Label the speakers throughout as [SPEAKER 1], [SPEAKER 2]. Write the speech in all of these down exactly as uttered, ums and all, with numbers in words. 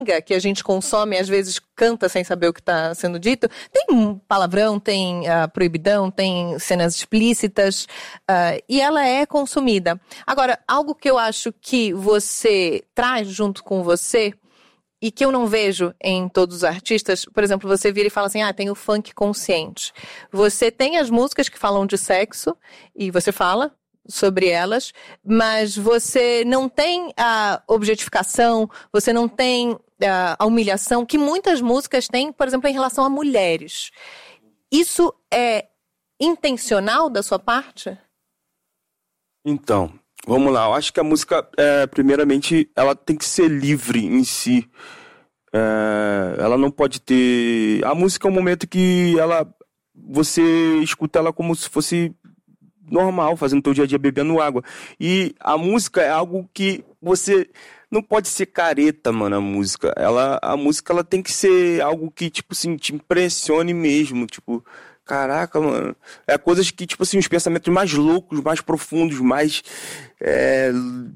[SPEAKER 1] que a gente consome, às vezes canta sem saber o que está sendo dito, tem palavrão, tem uh, proibidão, tem cenas explícitas, uh, e ela é consumida. Agora, algo que eu acho que você traz junto com você, e que eu não vejo em todos os artistas, por exemplo, você vira e fala assim, ah, tem o funk consciente. Você tem as músicas que falam de sexo, e você fala sobre elas, mas você não tem a objetificação, você não tem a, a humilhação que muitas músicas têm, por exemplo, em relação a mulheres. Isso é intencional da sua parte?
[SPEAKER 2] Então, vamos lá. Eu acho que a música, é, primeiramente, ela tem que ser livre em si. É, ela não pode ter... A música é um momento que ela, você escuta ela como se fosse normal, fazendo teu dia a dia, bebendo água. E a música é algo que você não pode ser careta, mano, a música. Ela, a música, ela tem que ser algo que, tipo assim, te impressione mesmo. Tipo, caraca, mano. É coisas que, tipo assim, os pensamentos mais loucos, mais profundos, mais é,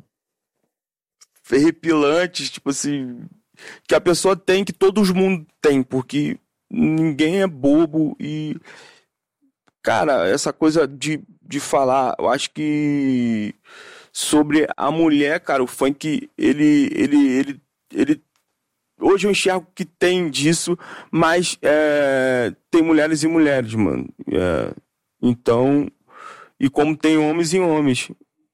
[SPEAKER 2] arrepilantes, tipo assim, que a pessoa tem, que todo mundo tem, porque ninguém é bobo e... Cara, essa coisa de, de falar, eu acho que sobre a mulher, cara, o funk, ele, ele, ele, ele hoje eu enxergo que tem disso, mas é, tem mulheres e mulheres, mano. É, então, e como tem homens e homens.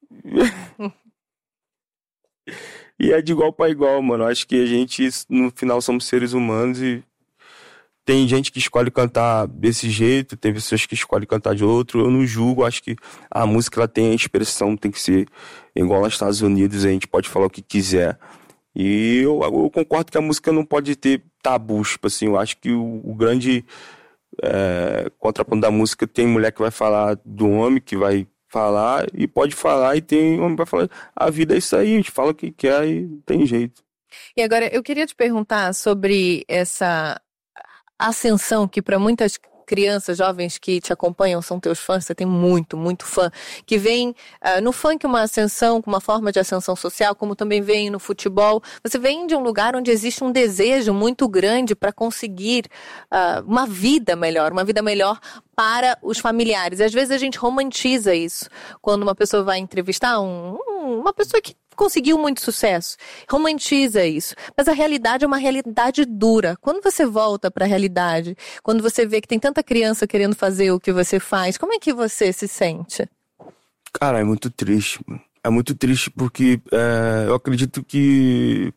[SPEAKER 2] E é de igual para igual, mano. Acho que a gente, no final, somos seres humanos e tem gente que escolhe cantar desse jeito, tem pessoas que escolhem cantar de outro. Eu não julgo, acho que a música ela tem a expressão, tem que ser igual aos Estados Unidos, a gente pode falar o que quiser. E eu, eu concordo que a música não pode ter tabus, tipo assim, eu acho que o, o grande é, contraponto da música tem mulher que vai falar do homem, que vai falar, e pode falar, e tem homem que vai falar, a vida é isso aí, a gente fala o que quer e não tem jeito.
[SPEAKER 1] E agora, eu queria te perguntar sobre essa ascensão que para muitas crianças, jovens que te acompanham, são teus fãs, você tem muito, muito fã, que vem uh, no funk uma ascensão, uma forma de ascensão social, como também vem no futebol. Você vem de um lugar onde existe um desejo muito grande para conseguir uh, uma vida melhor, uma vida melhor para os familiares. E às vezes a gente romantiza isso, quando uma pessoa vai entrevistar um, um, uma pessoa que conseguiu muito sucesso, romantiza isso, mas a realidade é uma realidade dura. Quando você volta para a realidade, quando você vê que tem tanta criança querendo fazer o que você faz, como é que você se sente?
[SPEAKER 2] Cara, é muito triste, mano. É muito triste porque é, eu acredito que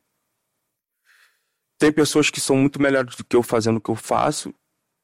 [SPEAKER 2] tem pessoas que são muito melhores do que eu fazendo o que eu faço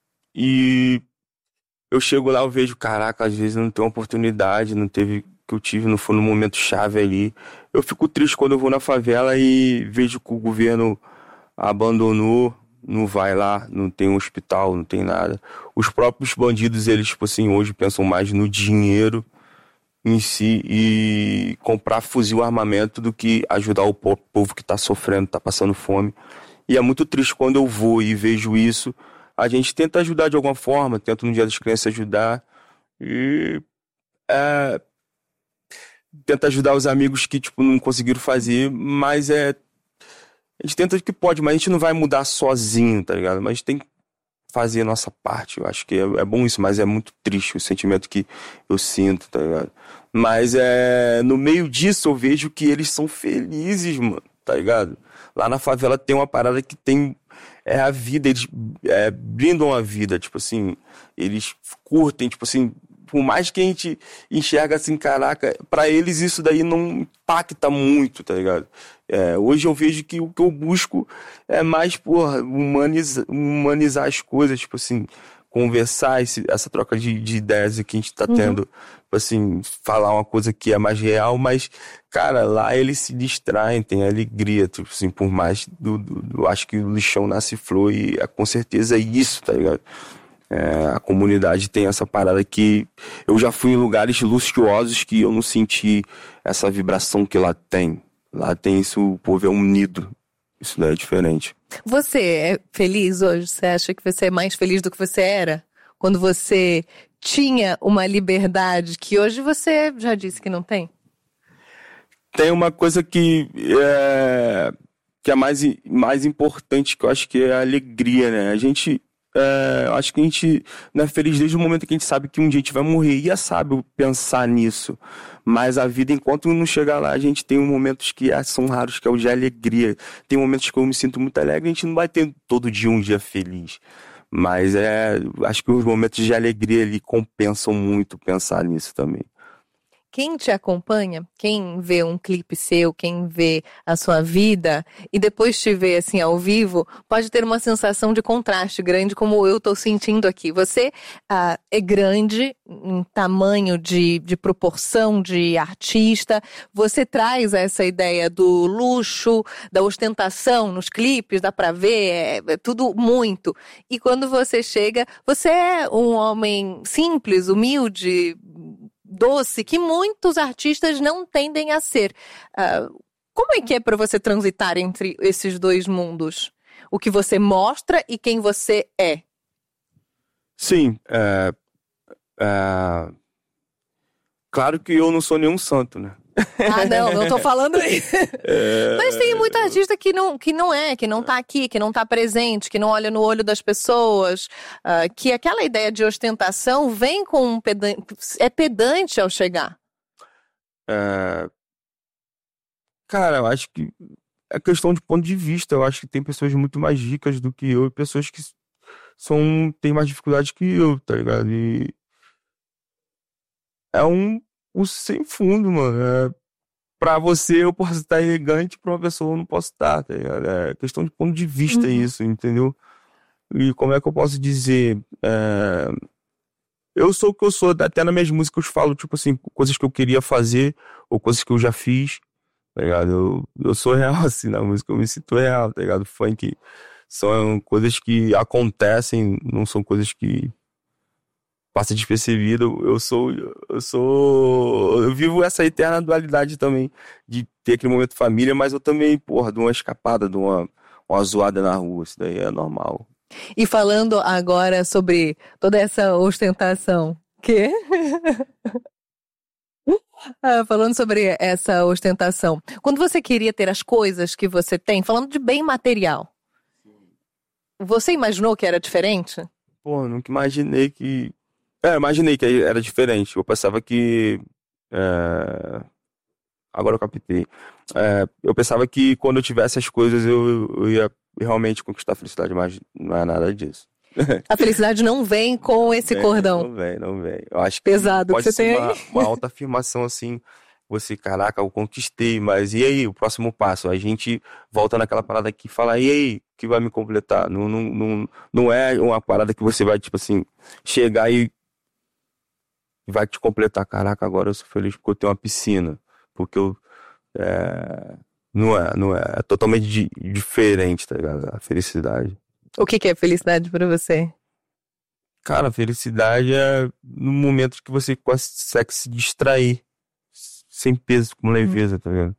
[SPEAKER 2] e eu chego lá, eu vejo, caraca, às vezes não tem uma oportunidade, não teve que eu tive, não foi no momento chave ali. Eu fico triste quando eu vou na favela e vejo que o governo abandonou, não vai lá, não tem um hospital, não tem nada. Os próprios bandidos, eles, tipo assim, hoje pensam mais no dinheiro em si e comprar fuzil, armamento, do que ajudar o povo que tá sofrendo, tá passando fome. E é muito triste quando eu vou e vejo isso. A gente tenta ajudar de alguma forma, tenta no Dia das Crianças ajudar e é, tenta ajudar os amigos que tipo, não conseguiram fazer, mas é a gente tenta o que pode, mas a gente não vai mudar sozinho, tá ligado? Mas a gente tem que fazer a nossa parte, eu acho que é, é bom isso, mas é muito triste o sentimento que eu sinto, tá ligado? Mas é, no meio disso eu vejo que eles são felizes, mano, tá ligado? Lá na favela tem uma parada que tem é a vida, eles é, brindam a vida, tipo assim, eles curtem, tipo assim, por mais que a gente enxerga assim, caraca, pra eles isso daí não impacta muito, tá ligado? É, hoje eu vejo que o que eu busco é mais, porra, humanizar, humanizar as coisas, tipo assim, conversar, esse, essa troca de, de ideias que a gente tá tendo, uhum. Tipo assim, falar uma coisa que é mais real, mas, cara, lá eles se distraem, tem alegria, tipo assim, por mais do, do, do acho que o lixão nasce flor e é, com certeza é isso, tá ligado? É, a comunidade tem essa parada que eu já fui em lugares luxuosos que eu não senti essa vibração que lá tem. Lá tem isso, o povo é unido. Isso daí é diferente.
[SPEAKER 1] Você é feliz hoje? Você acha que você é mais feliz do que você era? Quando você tinha uma liberdade que hoje você já disse que não tem?
[SPEAKER 2] Tem uma coisa que é, que é mais, mais importante, que eu acho que é a alegria, né? A gente, é, acho que a gente não é feliz desde o momento que a gente sabe que um dia a gente vai morrer. E é sábio pensar nisso. Mas a vida, enquanto não chegar lá, a gente tem momentos que são raros, que é o de alegria. Tem momentos que eu me sinto muito alegre, a gente não vai ter todo dia um dia feliz. Mas é, acho que os momentos de alegria ali compensam muito pensar nisso também.
[SPEAKER 1] Quem te acompanha, quem vê um clipe seu, quem vê a sua vida e depois te vê assim ao vivo, pode ter uma sensação de contraste grande como eu estou sentindo aqui. Você ah, é grande em tamanho de, de proporção de artista, você traz essa ideia do luxo, da ostentação nos clipes, dá pra ver, é, é tudo muito. E quando você chega, você é um homem simples, humilde, doce, que muitos artistas não tendem a ser. Uh, como é que é para você transitar entre esses dois mundos? O que você mostra e quem você é?
[SPEAKER 2] Sim, é, é, claro que eu não sou nenhum santo, né?
[SPEAKER 1] Ah, não, não tô falando isso. É... Mas tem muito artista que não, que não é, que não tá aqui, que não tá presente, que não olha no olho das pessoas, uh, que aquela ideia de ostentação vem com um pedante, é pedante ao chegar.
[SPEAKER 2] É... Cara, eu acho que é questão de ponto de vista. Eu acho que tem pessoas muito mais ricas do que eu e pessoas que são, têm mais dificuldade que eu, tá ligado? E é um o sem fundo, mano. É, pra você eu posso estar elegante, pra uma pessoa eu não posso estar, tá ligado? É questão de ponto de vista uhum. Isso, entendeu? E como é que eu posso dizer? É... Eu sou o que eu sou, até nas minhas músicas eu falo, tipo assim, coisas que eu queria fazer, ou coisas que eu já fiz, tá ligado? Eu, eu sou real, assim, na música eu me sinto real, tá ligado? Funk são coisas que acontecem, não são coisas que passa despercebido. Eu sou, eu sou, eu vivo essa eterna dualidade também, de ter aquele momento família, mas eu também, porra, dou uma escapada, dou uma, uma zoada na rua, isso daí é normal.
[SPEAKER 1] E falando agora sobre toda essa ostentação, que? ah, falando sobre essa ostentação, quando você queria ter as coisas que você tem, falando de bem material, você imaginou que era diferente?
[SPEAKER 2] Pô, nunca imaginei que É, imaginei que era diferente. Eu pensava que... É... Agora eu captei. É, eu pensava que quando eu tivesse as coisas eu, eu ia realmente conquistar a felicidade, mas não é nada disso.
[SPEAKER 1] A felicidade não vem com esse
[SPEAKER 2] não
[SPEAKER 1] cordão.
[SPEAKER 2] Não vem, não vem. Eu acho que
[SPEAKER 1] pesado
[SPEAKER 2] pode
[SPEAKER 1] que você
[SPEAKER 2] ser
[SPEAKER 1] tem
[SPEAKER 2] uma,
[SPEAKER 1] aí.
[SPEAKER 2] uma alta afirmação assim. Você, caraca, eu conquistei, mas e aí, o próximo passo? A gente volta naquela parada que fala, e aí, que vai me completar? Não, não, não, não é uma parada que você vai, tipo assim, chegar e vai te completar. Caraca, agora eu sou feliz porque eu tenho uma piscina. Porque eu... É... Não é, não é. É totalmente di- diferente, tá ligado? A felicidade.
[SPEAKER 1] O que, que é felicidade pra você?
[SPEAKER 2] Cara, a felicidade é no momento que você consegue se distrair. Sem peso, com leveza, tá ligado?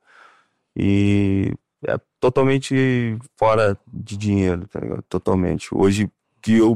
[SPEAKER 2] E é totalmente fora de dinheiro, tá ligado? Totalmente. Hoje que eu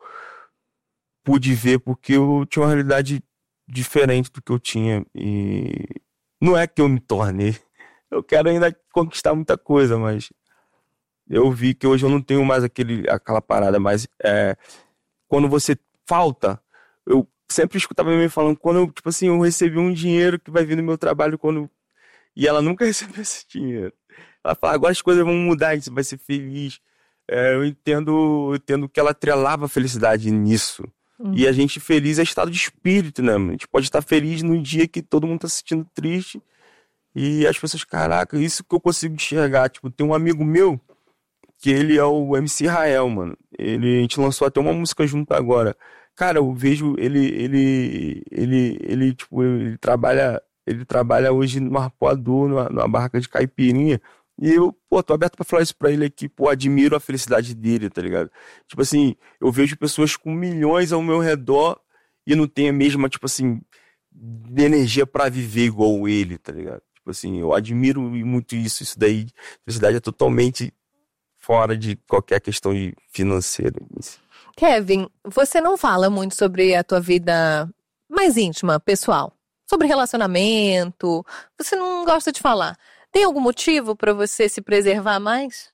[SPEAKER 2] pude ver porque eu tinha uma realidade diferente do que eu tinha. E não é que eu me tornei. Eu quero ainda conquistar muita coisa, mas eu vi que hoje eu não tenho mais aquele, aquela parada, mas é, quando você falta, eu sempre escutava minha mãe falando, quando eu, tipo assim, eu recebi um dinheiro que vai vir no meu trabalho, quando... e ela nunca recebeu esse dinheiro. Ela fala, agora as coisas vão mudar, você vai ser feliz. É, eu entendo, eu entendo que ela atrelava a felicidade nisso. Uhum. E a gente feliz é estado de espírito, né? A gente pode estar feliz no dia que todo mundo tá se sentindo triste. E as pessoas, caraca, isso que eu consigo enxergar. Tipo, tem um amigo meu, que ele é o M C Rael, mano. Ele, a gente lançou até uma música junto agora. Cara, eu vejo ele, ele, ele, ele, tipo, ele trabalha, ele trabalha hoje no arpoador, numa, numa barraca de caipirinha. E eu, pô, tô aberto pra falar isso pra ele aqui, pô, admiro a felicidade dele, tá ligado? Tipo assim, eu vejo pessoas com milhões ao meu redor e não tem a mesma, tipo assim, energia pra viver igual ele, tá ligado? Tipo assim, eu admiro muito isso, isso daí, felicidade é totalmente fora de qualquer questão de financeira.
[SPEAKER 1] Kevin, você não fala muito sobre a tua vida mais íntima, pessoal, sobre relacionamento, você não gosta de falar. Tem algum motivo para você se preservar mais?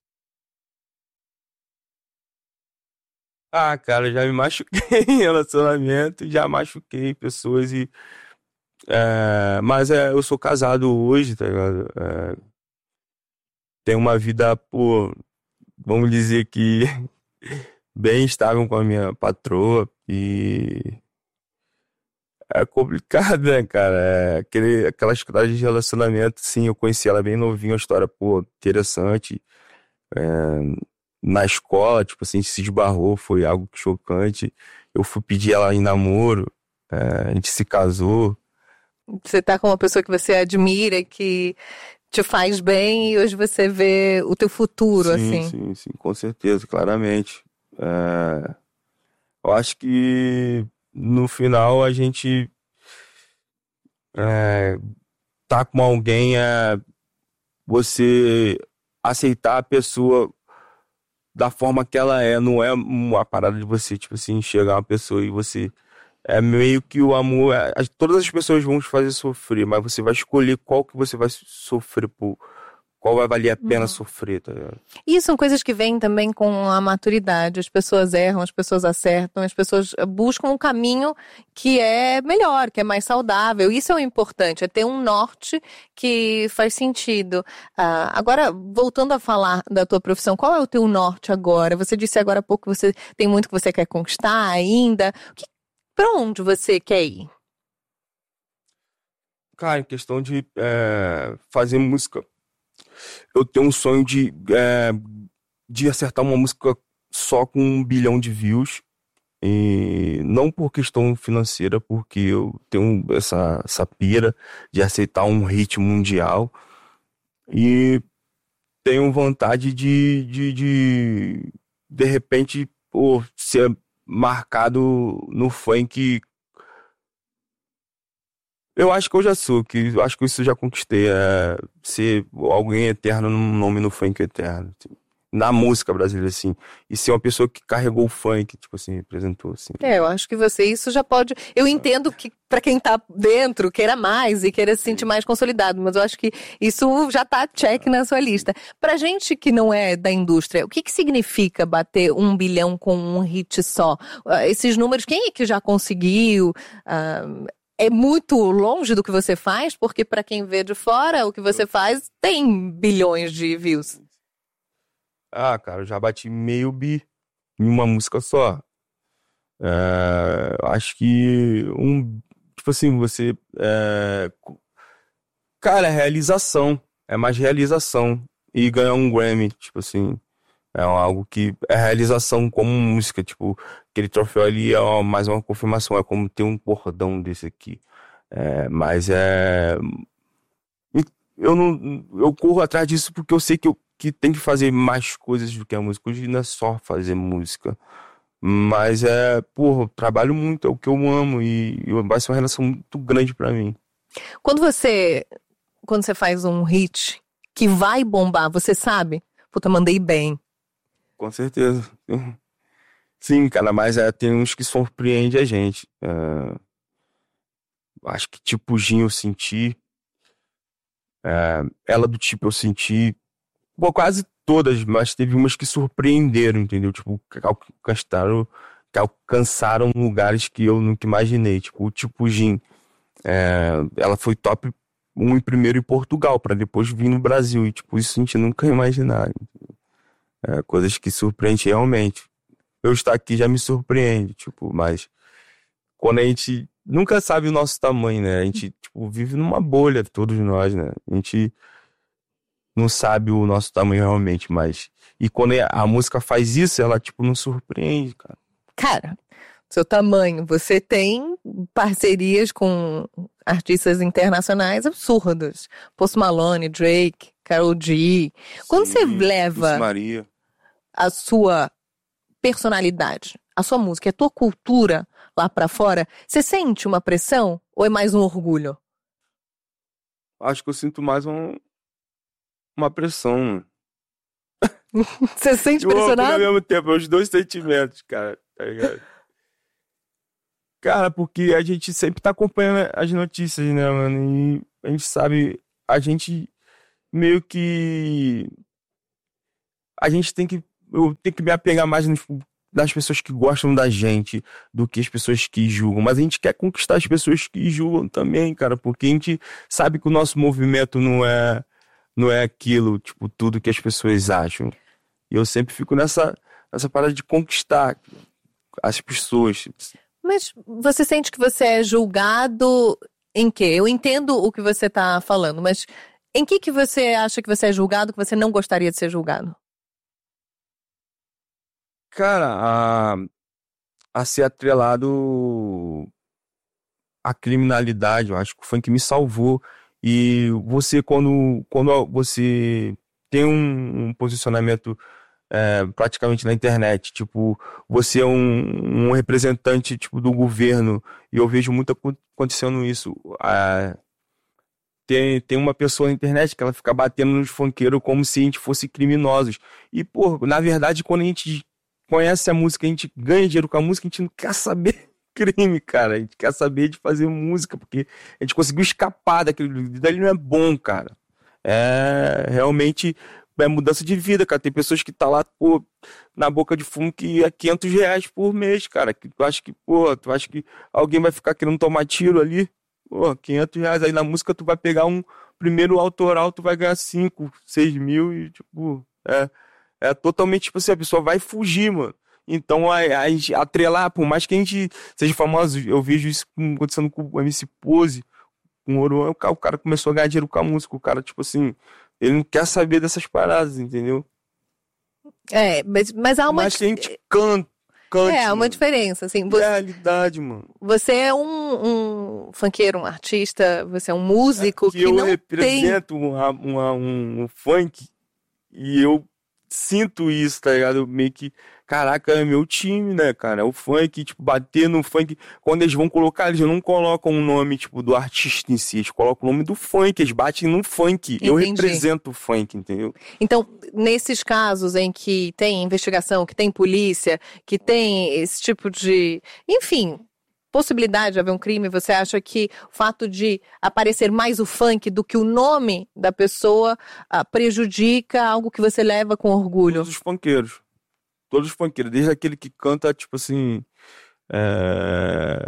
[SPEAKER 2] Ah, cara, já me machuquei em relacionamento, já machuquei pessoas e... É, mas é, eu sou casado hoje, tá ligado? É, tenho uma vida, pô, vamos dizer que bem estável com a minha patroa e é complicado, né, cara? É, aquele, aquela história de relacionamento, sim, eu conheci ela bem novinha, uma história, pô, interessante. É, na escola, tipo assim, se esbarrou, foi algo chocante. Eu fui pedir ela em namoro, é, a gente se casou.
[SPEAKER 1] Você tá com uma pessoa que você admira, que te faz bem e hoje você vê o teu futuro,
[SPEAKER 2] Sim,
[SPEAKER 1] assim.
[SPEAKER 2] sim, sim, com certeza, claramente. É, eu acho que no final a gente é, tá com alguém, é você aceitar a pessoa da forma que ela é, não é uma parada de você, tipo assim, chegar uma pessoa e você. É meio que o amor. é- as- todas as pessoas vão te fazer sofrer, mas você vai escolher qual que você vai sofrer por. Qual vai valer a pena
[SPEAKER 1] Uhum.
[SPEAKER 2] sofrer, tá ligado?
[SPEAKER 1] E são coisas que vêm também com a maturidade. As pessoas erram, as pessoas acertam, as pessoas buscam um caminho que é melhor, que é mais saudável. Isso é o importante, é ter um norte que faz sentido. Ah, agora, voltando a falar da tua profissão, qual é o teu norte agora? Você disse agora há pouco que você tem muito que você quer conquistar ainda. Que, pra onde você quer ir?
[SPEAKER 2] Cara, em questão de é, fazer música, eu tenho um sonho de, é, de acertar uma música só com um bilhão de views. E não por questão financeira, porque eu tenho essa, essa pira de aceitar um hit mundial e tenho vontade de, de, de, de repente, pô, ser marcado no funk. Eu acho que eu já sou, que eu acho que isso eu já conquistei, é ser alguém eterno num nome no funk eterno, assim. Na música brasileira, assim. E ser uma pessoa que carregou o funk, tipo assim, representou, assim.
[SPEAKER 1] É, eu acho que você isso já pode. Eu entendo que para quem tá dentro queira mais e queira se sentir mais consolidado, mas eu acho que isso já tá check na sua lista. Pra gente que não é da indústria, o que que significa bater um bilhão com um hit só? Ah, esses números, quem é que já conseguiu? Ah, é muito longe do que você faz, porque para quem vê de fora, o que você faz tem bilhões de views.
[SPEAKER 2] Ah, cara, eu já bati meio bi em uma música só. É, acho que um, tipo assim, você, é, co- cara, é realização, é mais realização e ganhar um Grammy, tipo assim, é algo que é realização como música, tipo, aquele troféu ali é uma- mais uma confirmação, é como ter um cordão desse aqui. É, mas é, eu não, eu corro atrás disso porque eu sei que eu que tem que fazer mais coisas do que a música. Hoje não é só fazer música. Mas é, porra, eu trabalho muito, é o que eu amo e, e vai ser uma relação muito grande pra mim.
[SPEAKER 1] Quando você, quando você faz um hit que vai bombar, você sabe? Puta, mandei bem.
[SPEAKER 2] Com certeza. Sim, cara, mas é, tem uns que surpreendem a gente. É, acho que tipo Gin eu senti, é, ela do tipo eu senti, pô, quase todas, mas teve umas que surpreenderam, entendeu? Tipo, que alcançaram, que alcançaram lugares que eu nunca imaginei. Tipo, o tipo Gin. É, ela foi top um em primeiro em Portugal, pra depois vir no Brasil. E, tipo, isso a gente nunca ia imaginar. É, coisas que surpreendem realmente. Eu estar aqui já me surpreende, tipo, mas quando a gente nunca sabe o nosso tamanho, né? A gente, tipo, vive numa bolha, todos nós, né? A gente não sabe o nosso tamanho realmente, mas... E quando a música faz isso, ela, tipo, nos surpreende, cara.
[SPEAKER 1] Cara, seu tamanho, você tem parcerias com artistas internacionais absurdas. Post Malone, Drake, Karol G. Quando você
[SPEAKER 2] Sim, Lucy
[SPEAKER 1] leva
[SPEAKER 2] Maria.
[SPEAKER 1] a sua personalidade, a sua música, a tua cultura lá pra fora, você sente uma pressão ou é mais um orgulho?
[SPEAKER 2] Acho que eu sinto mais um, uma pressão.
[SPEAKER 1] Você se sente
[SPEAKER 2] E o orgulho ao
[SPEAKER 1] pressionado?
[SPEAKER 2] mesmo tempo, é os dois sentimentos, cara, tá ligado? Cara, porque a gente sempre tá acompanhando as notícias, né, mano? E a gente sabe, a gente meio que a gente tem que, eu tenho que me apegar mais nos, das pessoas que gostam da gente do que as pessoas que julgam. Mas a gente quer conquistar as pessoas que julgam também, cara, porque a gente sabe que o nosso movimento não é, não é aquilo, tipo, tudo que as pessoas acham. E eu sempre fico nessa, nessa parada de conquistar as pessoas.
[SPEAKER 1] Mas você sente que você é julgado em quê? Eu entendo o que você está falando, mas em que que você acha que você é julgado que você não gostaria de ser julgado?
[SPEAKER 2] Cara, a, a ser atrelado à criminalidade, eu acho que o funk me salvou. E você, quando, quando você tem um, um posicionamento é, praticamente na internet, tipo, você é um, um representante tipo, do governo, e eu vejo muito acontecendo isso. Ah, tem, tem uma pessoa na internet que ela fica batendo nos funkeiros como se a gente fosse criminosos. E, pô, na verdade, quando a gente conhece a música, a gente ganha dinheiro com a música, a gente não quer saber crime, cara. A gente quer saber de fazer música, porque a gente conseguiu escapar daquele... Dali não é bom, cara. É realmente é mudança de vida, cara. Tem pessoas que tá lá, pô, na boca de fumo que é quinhentos reais por mês, cara. Que tu acha que, pô, tu acha que alguém vai ficar querendo tomar tiro ali? Pô, quinhentos reais. Aí na música tu vai pegar um primeiro autoral, tu vai ganhar cinco, seis mil e, tipo, é, é totalmente, tipo assim, a pessoa vai fugir, mano. Então, a, a, atrelar, por mais que a gente seja famoso, eu vejo isso acontecendo com o M C Pose, com o Ouro, o cara começou a ganhar dinheiro com a música, o cara, tipo assim, ele não quer saber dessas paradas, entendeu?
[SPEAKER 1] É, mas, mas há uma...
[SPEAKER 2] Mas que a gente canta, cante,
[SPEAKER 1] É, há uma
[SPEAKER 2] mano.
[SPEAKER 1] diferença, assim. Você,
[SPEAKER 2] realidade, mano.
[SPEAKER 1] Você é um, um funkeiro, um artista, você é um músico
[SPEAKER 2] é que,
[SPEAKER 1] que
[SPEAKER 2] eu
[SPEAKER 1] não
[SPEAKER 2] represento
[SPEAKER 1] tem...
[SPEAKER 2] uma, uma, um, um funk e eu sinto isso, tá ligado? Eu meio que, caraca, é meu time, né, cara? É o funk, tipo, bater no funk. Quando eles vão colocar, eles não colocam o nome, tipo, do artista em si, eles colocam o nome do funk, eles batem no funk.
[SPEAKER 1] Entendi.
[SPEAKER 2] Eu represento o funk, entendeu?
[SPEAKER 1] Então, nesses casos em que tem investigação, que tem polícia, que tem esse tipo de... Enfim... possibilidade de haver um crime, você acha que o fato de aparecer mais o funk do que o nome da pessoa uh, prejudica algo que você leva com orgulho?
[SPEAKER 2] Todos os funkeiros. Todos os funkeiros. Desde aquele que canta, tipo assim... É...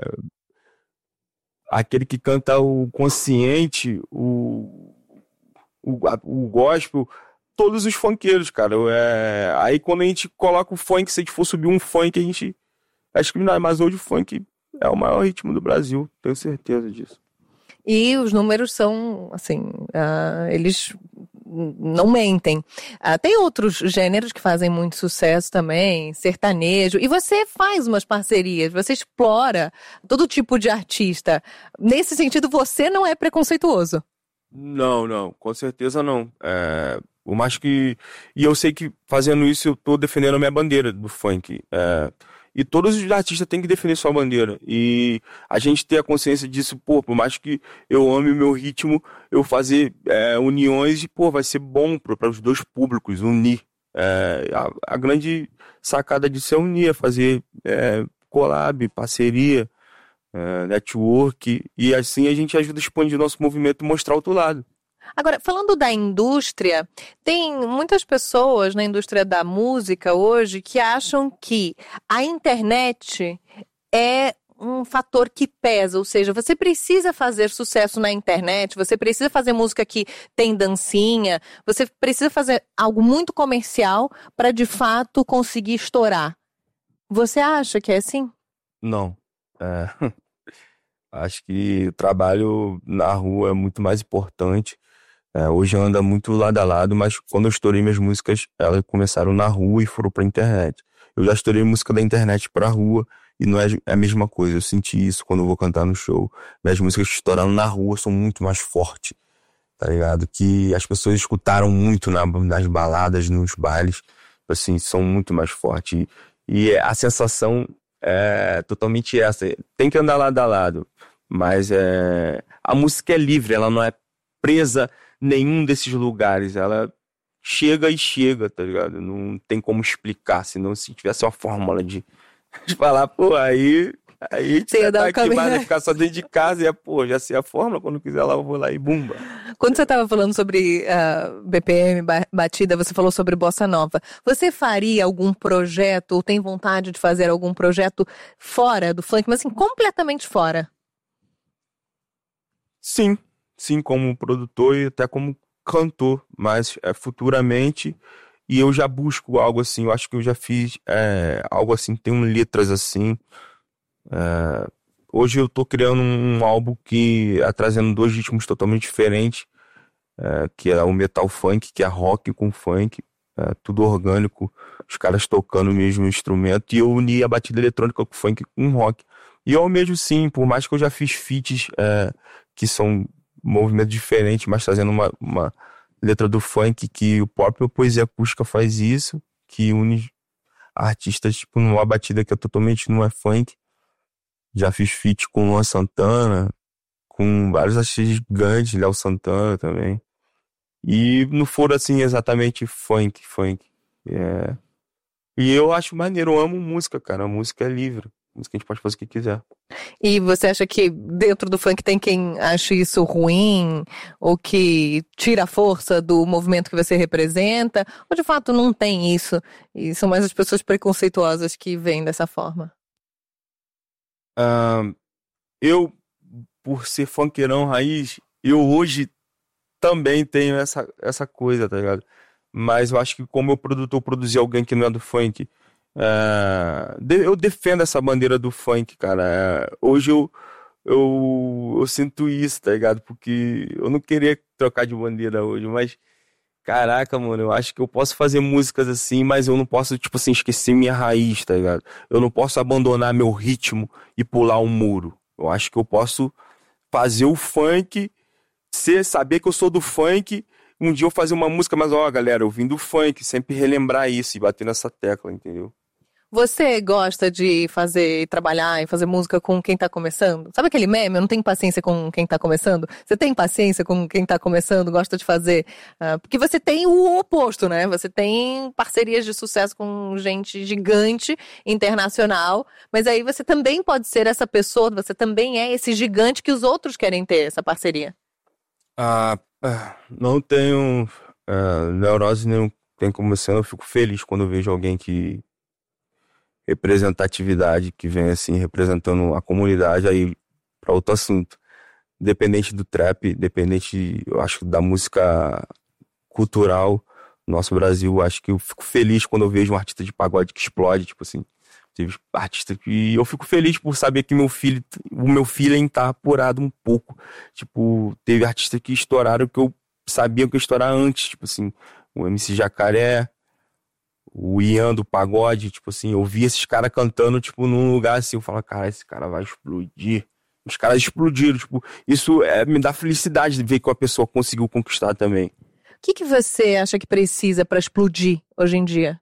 [SPEAKER 2] Aquele que canta o consciente, o, o, a, o gospel... Todos os funkeiros, cara. É... Aí quando a gente coloca o funk, se a gente for subir um funk, a gente... É discriminado. Mas hoje o funk... é o maior ritmo do Brasil, tenho certeza disso.
[SPEAKER 1] E os números são, assim, uh, eles não mentem. Uh, tem outros gêneros que fazem muito sucesso também, sertanejo, e você faz umas parcerias, você explora todo tipo de artista. Nesse sentido, você não é preconceituoso.
[SPEAKER 2] Não, não, com certeza não. É, o mais que... E eu sei que fazendo isso eu tô defendendo a minha bandeira do funk. É... E todos os artistas têm que defender sua bandeira. E a gente ter a consciência disso, pô, por mais que eu ame o meu ritmo, eu fazer é, uniões, pô, vai ser bom para os dois públicos, unir. É, a, a grande sacada disso é unir, é fazer é, collab, parceria, é, network, e assim a gente ajuda a expandir nosso movimento e mostrar outro lado.
[SPEAKER 1] Agora, falando da indústria, tem muitas pessoas na indústria da música hoje que acham que a internet é um fator que pesa, ou seja, você precisa fazer sucesso na internet, você precisa fazer música que tem dancinha, você precisa fazer algo muito comercial para de fato conseguir estourar. Você acha que é assim?
[SPEAKER 2] Não. É... Acho que o trabalho na rua é muito mais importante. É, hoje anda muito lado a lado, mas quando eu estourei minhas músicas, elas começaram na rua e foram pra internet. Eu já estourei música da internet pra rua e não é a mesma coisa. Eu senti isso quando eu vou cantar no show. Minhas músicas que estouraram na rua são muito mais fortes, tá ligado? Que as pessoas escutaram muito na, nas baladas, nos bailes, assim, são muito mais fortes. E, e a sensação é totalmente essa. Tem que andar lado a lado, mas é, a música é livre, ela não é presa nenhum desses lugares, ela chega e chega, tá ligado? Não tem como explicar, senão se tivesse uma fórmula de, de falar, pô, aí Aí
[SPEAKER 1] Você ia
[SPEAKER 2] tá
[SPEAKER 1] dar um
[SPEAKER 2] aqui, vai
[SPEAKER 1] caminho.
[SPEAKER 2] ficar só dentro de casa e é, pô, já sei a fórmula, quando quiser lá eu vou lá e bumba.
[SPEAKER 1] Quando você estava falando sobre uh, B P M, ba- batida, você falou sobre bossa nova. Você faria algum projeto ou tem vontade de fazer algum projeto fora do funk, mas assim, completamente fora?
[SPEAKER 2] Sim, sim, como produtor e até como cantor, mas é, futuramente, e eu já busco algo assim, eu acho que eu já fiz é, algo assim, tem um letras assim. É, hoje eu tô criando um álbum que é trazendo dois ritmos totalmente diferentes, é, que é o metal funk, que é rock com funk, é, tudo orgânico, os caras tocando o mesmo instrumento, e eu uni a batida eletrônica com funk com rock. E eu mesmo sim, por mais que eu já fiz feats é, que são movimentos diferentes, mas trazendo uma, uma letra do funk, que o próprio Poesia Acústica faz isso, que une artistas tipo numa batida que é totalmente não é funk. Já fiz feat com Luan Santana, com vários artistas gigantes, Léo Santana também. E não for assim exatamente funk, funk. É. E eu acho maneiro, eu amo música, cara. A música é livre. A música a gente pode fazer o que quiser.
[SPEAKER 1] E você acha que dentro do funk tem quem ache isso ruim ou que tira a força do movimento que você representa? Ou de fato não tem isso? E são mais as pessoas preconceituosas que veem dessa forma?
[SPEAKER 2] Ah, eu, por ser funkeirão raiz, eu hoje também tenho essa, essa coisa, tá ligado? Mas eu acho que como eu produtor produzir alguém que não é do funk, é, de- eu defendo essa bandeira do funk, cara. É, hoje eu, eu, eu sinto isso, tá ligado? Porque eu não queria trocar de bandeira hoje, mas caraca, mano, eu acho que eu posso fazer músicas assim, mas eu não posso, tipo assim, esquecer minha raiz, tá ligado? Eu não posso abandonar meu ritmo e pular um muro. Eu acho que eu posso fazer o funk, ser, saber que eu sou do funk, um dia eu fazer uma música, mas ó, galera, eu vim do funk, sempre relembrar isso e bater nessa tecla, entendeu?
[SPEAKER 1] Você gosta de fazer, trabalhar e fazer música com quem tá começando? Sabe aquele meme? Eu não tenho paciência com quem tá começando. Você tem paciência com quem tá começando, gosta de fazer? Ah, porque você tem o oposto, né? Você tem parcerias de sucesso com gente gigante, internacional, mas aí você também pode ser essa pessoa, você também é esse gigante que os outros querem ter essa parceria.
[SPEAKER 2] Ah, ah, não tenho ah, neurose nenhum, tem como você, eu fico feliz quando eu vejo alguém que representatividade, que vem assim representando a comunidade aí para outro assunto. Independente do trap, independente, eu acho, da música cultural, nosso Brasil, acho que eu fico feliz quando eu vejo um artista de pagode que explode, tipo assim, teve artista que e eu fico feliz por saber que meu filho, o meu feeling tá apurado um pouco, tipo, teve artistas que estouraram que eu sabia que ia estourar antes, tipo assim, o M C Jacaré, o Ian do pagode, tipo assim, eu vi esses caras cantando, tipo, num lugar assim, eu falo, cara, esse cara vai explodir. Os caras explodiram, tipo, isso é, me dá felicidade de ver que uma pessoa conseguiu conquistar também.
[SPEAKER 1] O que que você acha que precisa para explodir hoje em dia?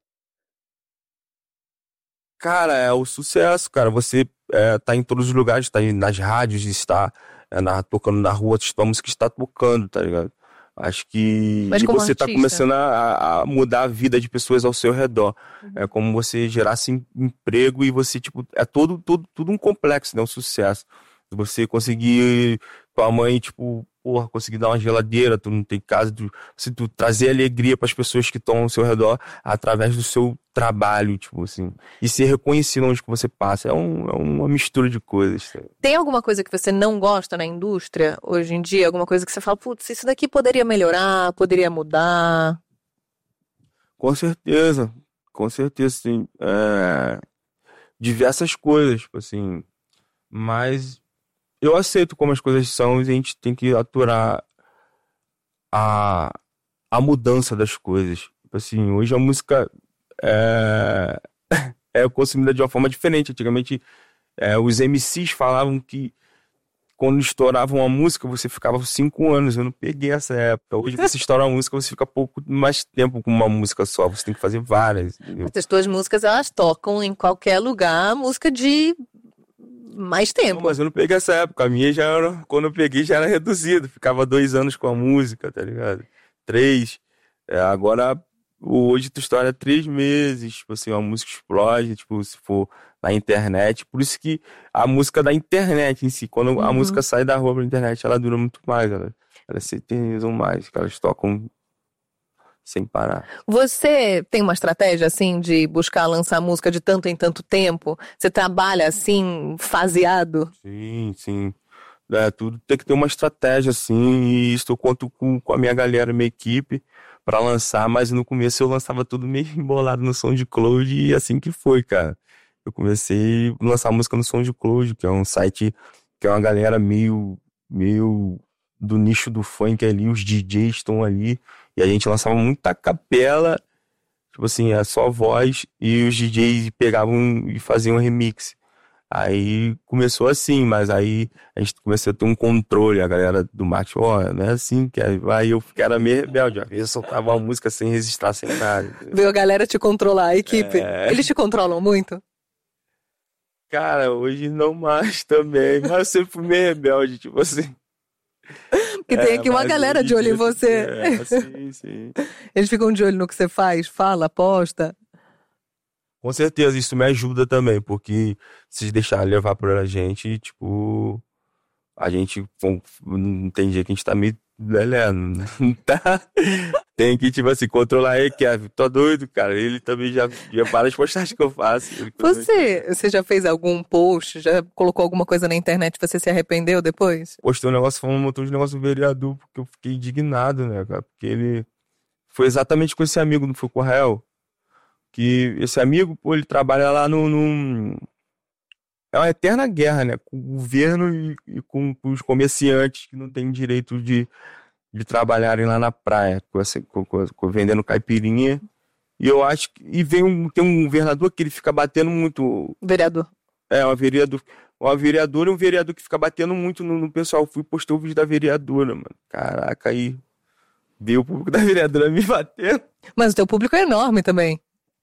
[SPEAKER 2] Cara, é o sucesso, cara. Você é, tá em todos os lugares, tá aí nas rádios, está é, na- tocando na rua, a música está tocando, tá ligado? Acho que.
[SPEAKER 1] Mas
[SPEAKER 2] E
[SPEAKER 1] como
[SPEAKER 2] você tá
[SPEAKER 1] artista?
[SPEAKER 2] começando a, a mudar a vida de pessoas ao seu redor. É como você gerasse em- emprego e você, tipo, é todo, todo, tudo um complexo, né? Um sucesso. Você conseguir, tua mãe, tipo, porra, conseguir dar uma geladeira, tu não tem casa, tu, você, tu trazer alegria para as pessoas que estão ao seu redor através do seu trabalho, tipo assim. E ser reconhecido onde que você passa. É, um, é uma mistura de coisas. Sabe?
[SPEAKER 1] Tem alguma coisa que você não gosta na indústria hoje em dia? Alguma coisa que você fala, putz, isso daqui poderia melhorar, poderia mudar?
[SPEAKER 2] Com certeza, com certeza, sim. É, diversas coisas, tipo assim. Mas eu aceito como as coisas são e a gente tem que aturar a, a mudança das coisas. Tipo assim, hoje a música é, é consumida de uma forma diferente. Antigamente, é, os M Cs falavam que quando estouravam uma música, você ficava cinco anos. Eu não peguei essa época. Hoje você estoura uma música, você fica pouco mais tempo com uma música só. Você tem que fazer várias. Entendeu?
[SPEAKER 1] As tuas músicas, elas tocam em qualquer lugar, música de mais
[SPEAKER 2] Não,
[SPEAKER 1] tempo.
[SPEAKER 2] mas eu não peguei essa época. A minha já era, quando eu peguei, já era reduzido. Ficava dois anos com a música, tá ligado? Três. É, agora, hoje tu estoura três meses. Tipo assim, a música explode. Tipo, se for na internet. Por isso que a música da internet em si, quando uhum. a música sai da rua pra internet, ela dura muito mais. Ela, elas se eternizam mais, que elas tocam sem parar.
[SPEAKER 1] Você tem uma estratégia, assim, de buscar lançar música de tanto em tanto tempo? Você trabalha, assim, faseado?
[SPEAKER 2] Sim, sim. É, tudo tem que ter uma estratégia, assim, e isso eu conto com, com a minha galera, minha equipe, pra lançar, mas no começo eu lançava tudo meio embolado no SoundCloud e assim que foi, cara. Eu comecei a lançar música no SoundCloud, que é um site que é uma galera meio, meio do nicho do funk ali, os D Js estão ali, e a gente lançava muita capela, tipo assim, é só voz, e os D Js pegavam e faziam remix. Aí começou assim, mas aí a gente começou a ter um controle, a galera do marketing, ó, oh, não é assim que é. Aí eu era meio rebelde, às vezes eu soltava uma música sem registrar, sem nada.
[SPEAKER 1] Viu a galera te controlar, a equipe. É... Eles te controlam muito?
[SPEAKER 2] Cara, hoje não mais também, mas eu sempre fui meio rebelde, tipo assim.
[SPEAKER 1] Porque é, tem aqui uma galera de olho em você.
[SPEAKER 2] É, sim, sim.
[SPEAKER 1] Eles ficam de olho no que você faz, fala, posta.
[SPEAKER 2] Com certeza, isso me ajuda também, porque se deixar levar por a gente, tipo, a gente não tem jeito que a gente tá meio lelendo, tá? Tem que, tipo assim, controlar ele, Kevin, tô doido, cara, ele também já, já para as postagens que eu faço.
[SPEAKER 1] Você, você já fez algum post, já colocou alguma coisa na internet, você se arrependeu depois?
[SPEAKER 2] Postei um negócio, falando um montão de negócio do vereador, porque eu fiquei indignado, né, cara, porque ele foi exatamente com esse amigo, não foi com o Rael? Que esse amigo, pô, ele trabalha lá no, no... É uma eterna guerra, né? Com o governo e, e com, com os comerciantes que não têm direito de, de trabalharem lá na praia, com essa, com, com, com, vendendo caipirinha. E eu acho que... E vem um, tem um governador que ele fica batendo muito...
[SPEAKER 1] Vereador.
[SPEAKER 2] É, uma vereador... Uma vereadora e um vereador que fica batendo muito no, no pessoal. Eu fui postei o vídeo da vereadora, mano. Caraca, aí... Veio o público da vereadora me batendo.
[SPEAKER 1] Mas o teu público é enorme também.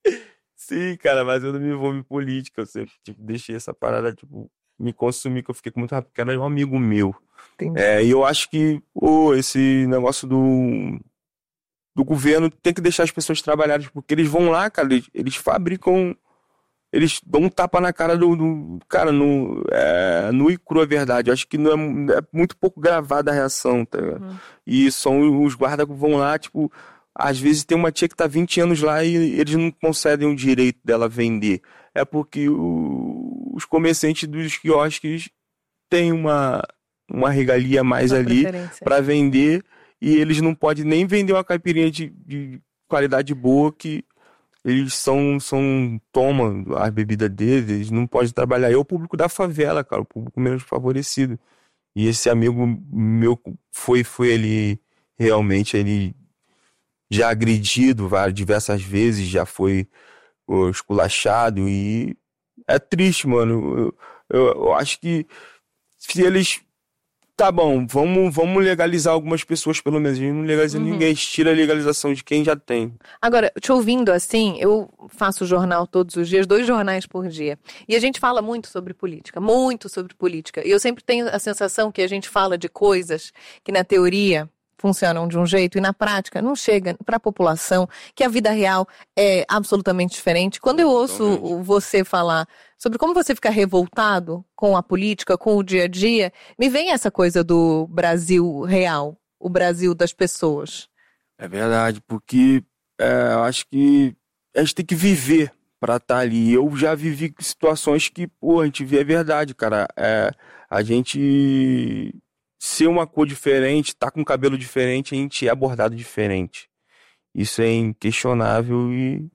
[SPEAKER 2] Sim, cara, mas eu não me envolvo em política, eu sempre tipo, deixei essa parada, tipo, me consumir, que eu fiquei com muito rápido, porque era um amigo meu. É, e eu acho que, pô, esse negócio do, do governo tem que deixar as pessoas trabalharem, porque eles vão lá, cara, eles, eles fabricam, eles dão um tapa na cara do, do cara, no, é, nu e cru a verdade. Eu acho que não é, é muito pouco gravada a reação, tá ligado? Uhum. E são os guardas que vão lá, tipo... Às vezes tem uma tia que tá vinte anos lá e eles não concedem o direito dela vender. É porque o, os comerciantes dos quiosques têm uma, uma regalia a mais uma ali para vender e eles não podem nem vender uma caipirinha de, de qualidade boa que eles são, são tomam as bebidas deles, eles não podem trabalhar. É o público da favela, cara, o público menos favorecido. E esse amigo meu foi, foi ele realmente, ele... já agredido várias, diversas vezes, já foi oh, esculachado e é triste, mano. Eu, eu, eu acho que se eles... Tá bom, vamos, vamos legalizar algumas pessoas pelo menos, a gente não legaliza uhum. ninguém, tira a legalização de quem já tem.
[SPEAKER 1] Agora, te ouvindo assim, eu faço jornal todos os dias, dois jornais por dia, e a gente fala muito sobre política, muito sobre política, e eu sempre tenho a sensação que a gente fala de coisas que na teoria... funcionam de um jeito e na prática não chega para a população, que a vida real é absolutamente diferente. Quando eu ouço Totalmente. Você falar sobre como você fica revoltado com a política, com o dia a dia, me vem essa coisa do Brasil real, o Brasil das pessoas.
[SPEAKER 2] É verdade, porque é, eu acho que a gente tem que viver para estar ali. Eu já vivi situações que, pô, a gente vê a verdade, cara. É, a gente... ser uma cor diferente, tá com cabelo diferente, a gente é abordado diferente. Isso é inquestionável e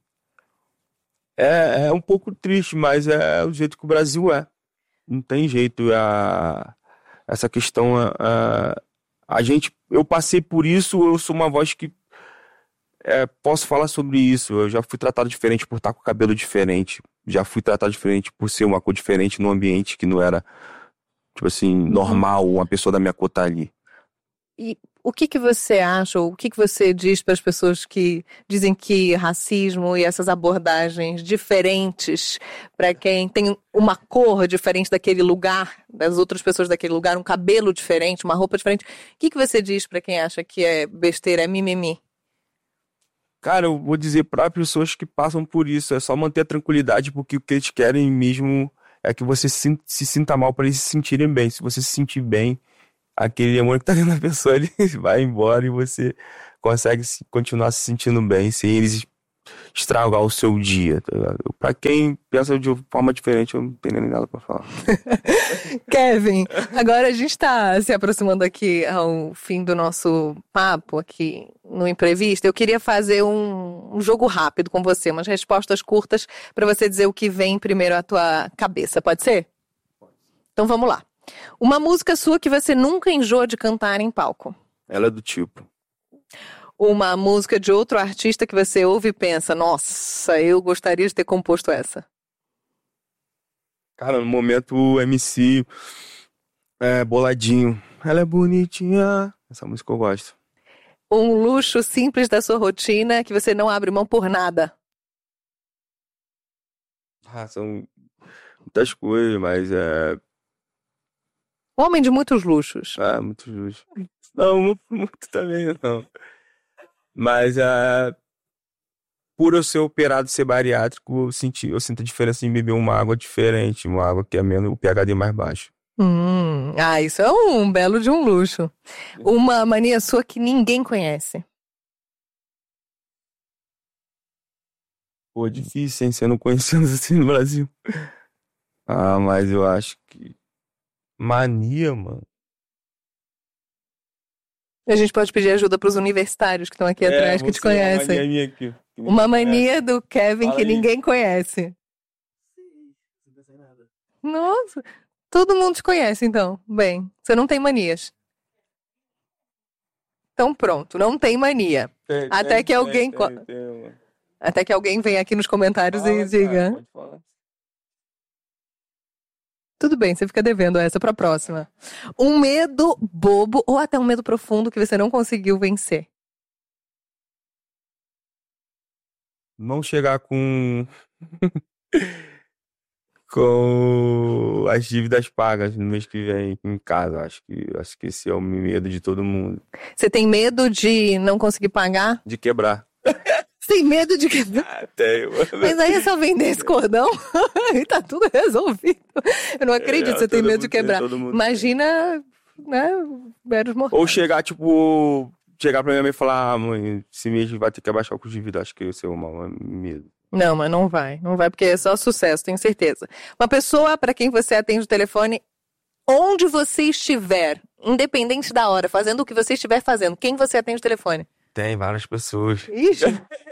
[SPEAKER 2] é, é um pouco triste, mas é o jeito que o Brasil é. Não tem jeito. A, essa questão, a, a gente, eu passei por isso, eu sou uma voz que é, posso falar sobre isso. Eu já fui tratado diferente por estar com cabelo diferente. Já fui tratado diferente por ser uma cor diferente num ambiente que não era... tipo assim, normal, uma pessoa da minha cor tá ali.
[SPEAKER 1] E o que que você acha, ou o que que você diz para as pessoas que dizem que racismo e essas abordagens diferentes para quem tem uma cor diferente daquele lugar, das outras pessoas daquele lugar, um cabelo diferente, uma roupa diferente, o que que você diz para quem acha que é besteira, é mimimi?
[SPEAKER 2] Cara, eu vou dizer para pessoas que passam por isso, é só manter a tranquilidade, porque o que eles querem mesmo é que você se, se sinta mal para eles se sentirem bem. Se você se sentir bem, aquele amor que tá dentro da pessoa, ele vai embora e você consegue se, continuar se sentindo bem, sem eles estragar o seu dia, tá ligado? Pra quem pensa de forma diferente, eu não tenho nem nada pra falar.
[SPEAKER 1] Kevin, agora a gente tá se aproximando aqui ao fim do nosso papo aqui no Imprevista. Eu queria fazer um, um jogo rápido com você, umas respostas curtas pra você dizer o que vem primeiro à tua cabeça, pode ser? Pode. Então vamos lá. Uma música sua que você nunca enjoa de cantar em palco.
[SPEAKER 2] Ela é do tipo.
[SPEAKER 1] Uma música de outro artista que você ouve e pensa, nossa, eu gostaria de ter composto essa.
[SPEAKER 2] Cara, no momento o M C é Boladinho. Ela é bonitinha. Essa música eu gosto.
[SPEAKER 1] Um luxo simples da sua rotina que você não abre mão por nada.
[SPEAKER 2] Ah, são muitas coisas, mas é...
[SPEAKER 1] Homem de muitos luxos.
[SPEAKER 2] Ah, muitos luxos. Não, muito, muito também não. Mas uh, por eu ser operado e ser bariátrico, eu, senti, eu sinto a diferença em beber uma água diferente, uma água que é menos, o pH mais baixo.
[SPEAKER 1] Hum, ah, isso é um belo de um luxo. Uma mania sua que ninguém conhece.
[SPEAKER 2] Pô, difícil, hein? Você não conhecendo assim no Brasil. Ah, mas eu acho que... Mania, mano.
[SPEAKER 1] A gente pode pedir ajuda pros universitários que estão aqui é, atrás, que te conhecem.
[SPEAKER 2] Uma mania minha aqui.
[SPEAKER 1] Uma mania do Kevin Fala que aí. Ninguém conhece.
[SPEAKER 2] Sim, não pensei em nada.
[SPEAKER 1] Nossa, todo mundo te conhece, então. Bem, você não tem manias. Então pronto, não tem mania. Tem, Até tem, que alguém... Tem, tem, tem, Até que alguém venha aqui nos comentários Fala, e diga... Cara, pode falar. Tudo bem, você fica devendo essa pra próxima. Um medo bobo ou até um medo profundo que você não conseguiu vencer.
[SPEAKER 2] Não chegar com... com as dívidas pagas no mês que vem em casa. Acho que, acho que esse é o medo de todo mundo.
[SPEAKER 1] Você tem medo de não conseguir pagar?
[SPEAKER 2] De quebrar.
[SPEAKER 1] Tem medo de quebrar?
[SPEAKER 2] Ah, tenho.
[SPEAKER 1] Mas aí é só vender esse cordão e tá tudo resolvido. Eu não acredito que é, você tem medo de quebrar. Tem, Imagina, né, meros mortais.
[SPEAKER 2] Ou chegar, tipo, chegar pra minha mãe e falar, ah, mãe, esse mês vai ter que abaixar o custo de vida. Acho que esse é o maior medo.
[SPEAKER 1] Não, mas não vai. Não vai porque é só sucesso, tenho certeza. Uma pessoa para quem você atende o telefone, onde você estiver, independente da hora, fazendo o que você estiver fazendo, quem você atende o telefone?
[SPEAKER 2] Tem várias pessoas.
[SPEAKER 1] Ixi.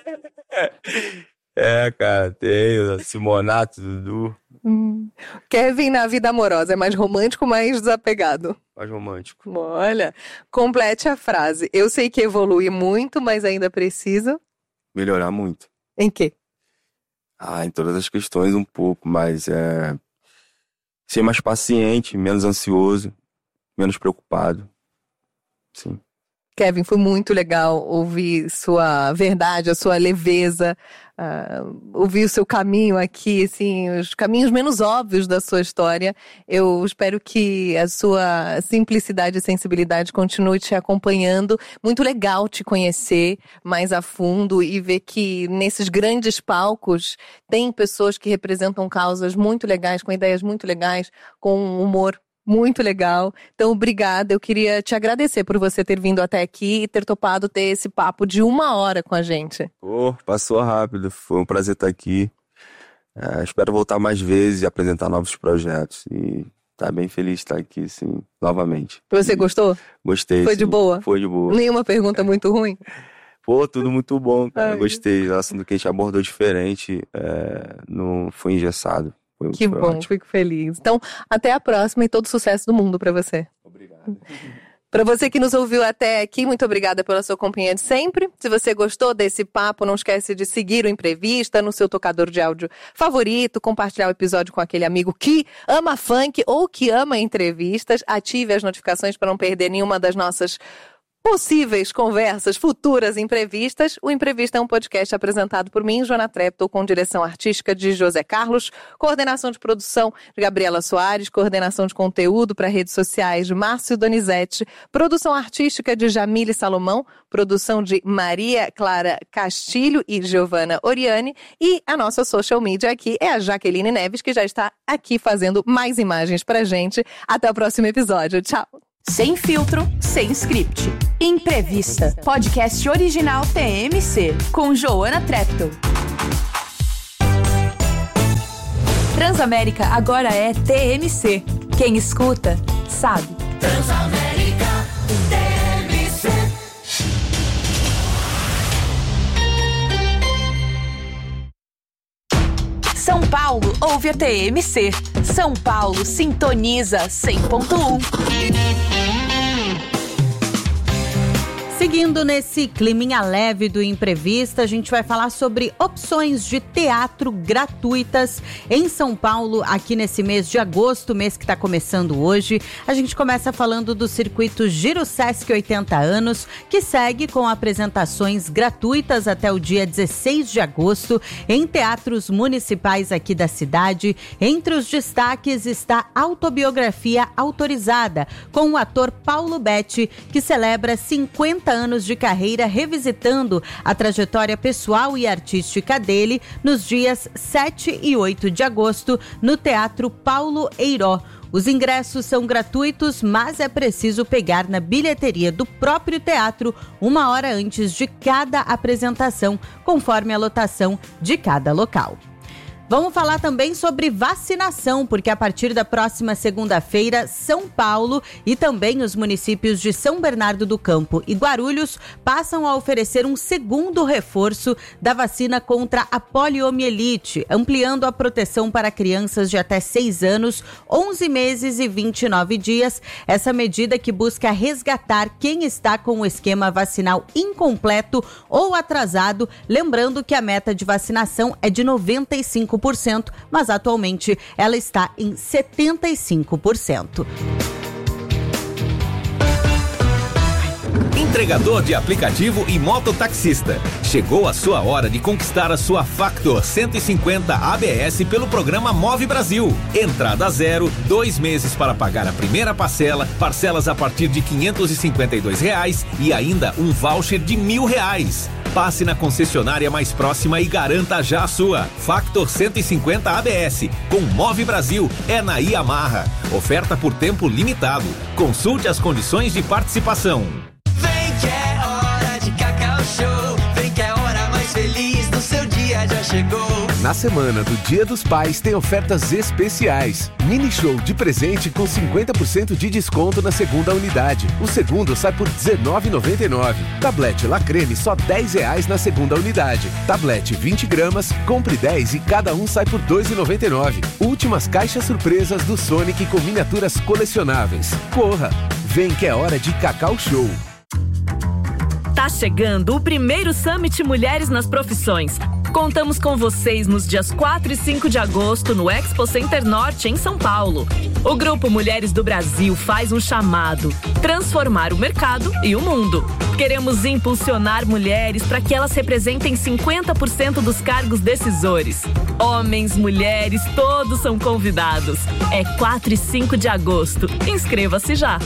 [SPEAKER 2] É, cara, tem Simonato, Dudu.
[SPEAKER 1] Hum. Kevin na vida amorosa, é mais romântico ou mais desapegado?
[SPEAKER 2] Mais romântico.
[SPEAKER 1] Olha, complete a frase. Eu sei que evolui muito, mas ainda preciso...
[SPEAKER 2] Melhorar muito.
[SPEAKER 1] Em quê?
[SPEAKER 2] Ah, em todas as questões um pouco, mas é... ser mais paciente, menos ansioso, menos preocupado. Sim.
[SPEAKER 1] Kevin, foi muito legal ouvir sua verdade, a sua leveza, uh, ouvir o seu caminho aqui, assim, os caminhos menos óbvios da sua história. Eu espero que a sua simplicidade e sensibilidade continue te acompanhando. Muito legal te conhecer mais a fundo e ver que nesses grandes palcos tem pessoas que representam causas muito legais, com ideias muito legais, com um humor muito legal. Então, obrigada. Eu queria te agradecer por você ter vindo até aqui e ter topado ter esse papo de uma hora com a gente.
[SPEAKER 2] Pô, passou rápido. Foi um prazer estar aqui. É, espero voltar mais vezes e apresentar novos projetos. E tá bem feliz de estar aqui, sim, novamente.
[SPEAKER 1] Você e gostou?
[SPEAKER 2] Gostei.
[SPEAKER 1] Foi
[SPEAKER 2] sim.
[SPEAKER 1] de boa?
[SPEAKER 2] Foi de boa.
[SPEAKER 1] Nenhuma pergunta muito ruim?
[SPEAKER 2] Pô, tudo muito bom, cara. Ai. Gostei. O assunto que a gente abordou diferente. É, não foi engessado. Foi,
[SPEAKER 1] que
[SPEAKER 2] foi
[SPEAKER 1] bom,
[SPEAKER 2] ótimo.
[SPEAKER 1] Fico feliz. Então, até a próxima e todo sucesso do mundo pra você.
[SPEAKER 2] Obrigado.
[SPEAKER 1] Para você que nos ouviu até aqui, muito obrigada pela sua companhia de sempre. Se você gostou desse papo, não esquece de seguir o Imprevista no seu tocador de áudio favorito, compartilhar o episódio com aquele amigo que ama funk ou que ama entrevistas. Ative as notificações para não perder nenhuma das nossas possíveis conversas futuras imprevistas. O Imprevista é um podcast apresentado por mim, Joana Treptow, com direção artística de José Carlos, coordenação de produção de Gabriela Soares, coordenação de conteúdo para redes sociais de Márcio Donizete, produção artística de Jamile Salomão, produção de Maria Clara Castilho e Giovana Oriani, e a nossa social media aqui é a Jaqueline Neves, que já está aqui fazendo mais imagens pra gente. Até o próximo episódio. Tchau!
[SPEAKER 3] Sem filtro, sem script. Imprevista. Podcast original T M C, com Joana Treptow. Transamérica agora é T M C. Quem escuta, sabe.
[SPEAKER 4] Transamérica, T M C.
[SPEAKER 3] São Paulo ouve a T M C. São Paulo sintoniza cem ponto um.
[SPEAKER 5] Seguindo nesse climinha leve do Imprevista, a gente vai falar sobre opções de teatro gratuitas em São Paulo, aqui nesse mês de agosto, mês que está começando hoje. A gente começa falando do circuito Giro Sesc oitenta anos, que segue com apresentações gratuitas até o dia dezesseis de agosto em teatros municipais aqui da cidade. Entre os destaques está Autobiografia Autorizada, com o ator Paulo Betti, que celebra cinquenta anos de carreira revisitando a trajetória pessoal e artística dele nos dias sete e oito de agosto no Teatro Paulo Eiró. Os ingressos são gratuitos, mas é preciso pegar na bilheteria do próprio teatro uma hora antes de cada apresentação, conforme a lotação de cada local. Vamos falar também sobre vacinação, porque a partir da próxima segunda-feira, São Paulo e também os municípios de São Bernardo do Campo e Guarulhos passam a oferecer um segundo reforço da vacina contra a poliomielite, ampliando a proteção para crianças de até seis anos, onze meses e vinte e nove dias. Essa medida que busca resgatar quem está com o esquema vacinal incompleto ou atrasado, lembrando que a meta de vacinação é de noventa e cinco por cento, mas atualmente ela está em setenta e cinco por cento.
[SPEAKER 6] Entregador de aplicativo e mototaxista. Chegou a sua hora de conquistar a sua Factor cento e cinquenta A B S pelo programa Move Brasil. Entrada zero, dois meses para pagar a primeira parcela, parcelas a partir de quinhentos e cinquenta e dois reais e ainda um voucher de mil reais. Passe na concessionária mais próxima e garanta já a sua. Factor cento e cinquenta A B S. Com Move Brasil é na Yamaha. Oferta por tempo limitado. Consulte as condições de participação.
[SPEAKER 4] Vem que é hora de Cacau Show. Vem que é a hora mais feliz do seu dia já chegou.
[SPEAKER 7] Na semana do Dia dos Pais tem ofertas especiais. Mini show de presente com cinquenta por cento de desconto na segunda unidade. O segundo sai por dezenove reais e noventa e nove centavos. Tablete La Creme só dez reais na segunda unidade. Tablete vinte gramas, compre dez e cada um sai por dois reais e noventa e nove centavos. Últimas caixas surpresas do Sonic com miniaturas colecionáveis. Corra! Vem que é hora de Cacau Show.
[SPEAKER 8] Tá chegando o primeiro Summit Mulheres nas Profissões. Contamos com vocês nos dias quatro e cinco de agosto no Expo Center Norte, em São Paulo. O Grupo Mulheres do Brasil faz um chamado: transformar o mercado e o mundo. Queremos impulsionar mulheres para que elas representem cinquenta por cento dos cargos decisores. Homens, mulheres, todos são convidados. É quatro e cinco de agosto. Inscreva-se já.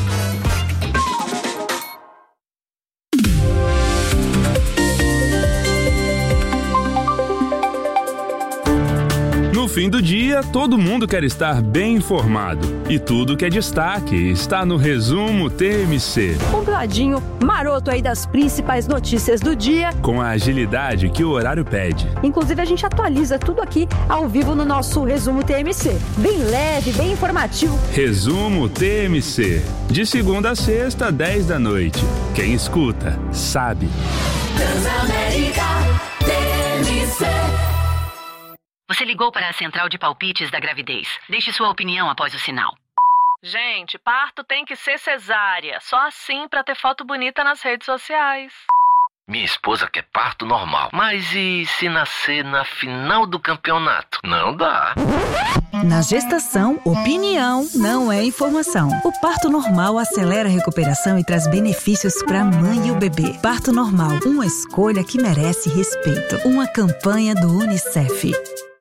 [SPEAKER 9] No fim do dia, todo mundo quer estar bem informado. E tudo que é destaque está no Resumo T M C.
[SPEAKER 10] Compladinho, maroto aí das principais notícias do dia.
[SPEAKER 9] Com a agilidade que o horário pede.
[SPEAKER 10] Inclusive, a gente atualiza tudo aqui ao vivo no nosso Resumo T M C. Bem leve, bem informativo.
[SPEAKER 9] Resumo T M C. De segunda a sexta, dez da noite. Quem escuta, sabe.
[SPEAKER 4] Transamérica, T M C.
[SPEAKER 11] Você ligou para a central de palpites da gravidez. Deixe sua opinião após o sinal.
[SPEAKER 8] Gente, parto tem que ser cesárea. Só assim para ter foto bonita nas redes sociais.
[SPEAKER 12] Minha esposa quer parto normal. Mas e se nascer na final do campeonato? Não dá.
[SPEAKER 13] Na gestação, opinião não é informação. O parto normal acelera a recuperação e traz benefícios para a mãe e o bebê. Parto normal, uma escolha que merece respeito. Uma campanha do Unicef.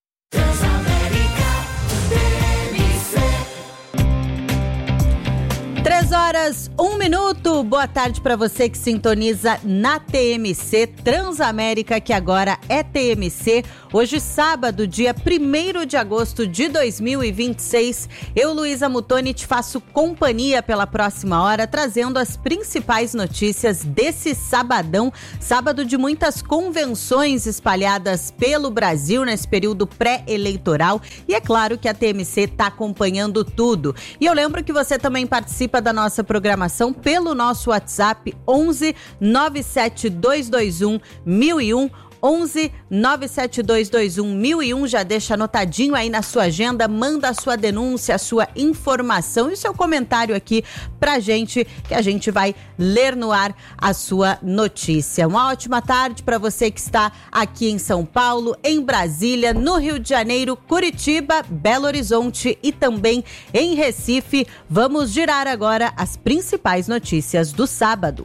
[SPEAKER 5] Três horas, um minuto. Boa tarde para você que sintoniza na T M C Transamérica, que agora é T M C. Hoje, sábado, dia primeiro de agosto de dois mil e vinte e seis. Eu, Luísa Mutoni, te faço companhia pela próxima hora, trazendo as principais notícias desse sabadão. Sábado de muitas convenções espalhadas pelo Brasil nesse período pré-eleitoral. E é claro que a T M C está acompanhando tudo. E eu lembro que você também participa da nossa programação pelo nosso WhatsApp onze nove sete dois dois um mil e um. onze nove sete dois dois um mil e um, já deixa anotadinho aí na sua agenda, manda a sua denúncia, a sua informação e o seu comentário aqui pra gente, que a gente vai ler no ar a sua notícia. Uma ótima tarde para você que está aqui em São Paulo, em Brasília, no Rio de Janeiro, Curitiba, Belo Horizonte e também em Recife. Vamos girar agora as principais notícias do sábado.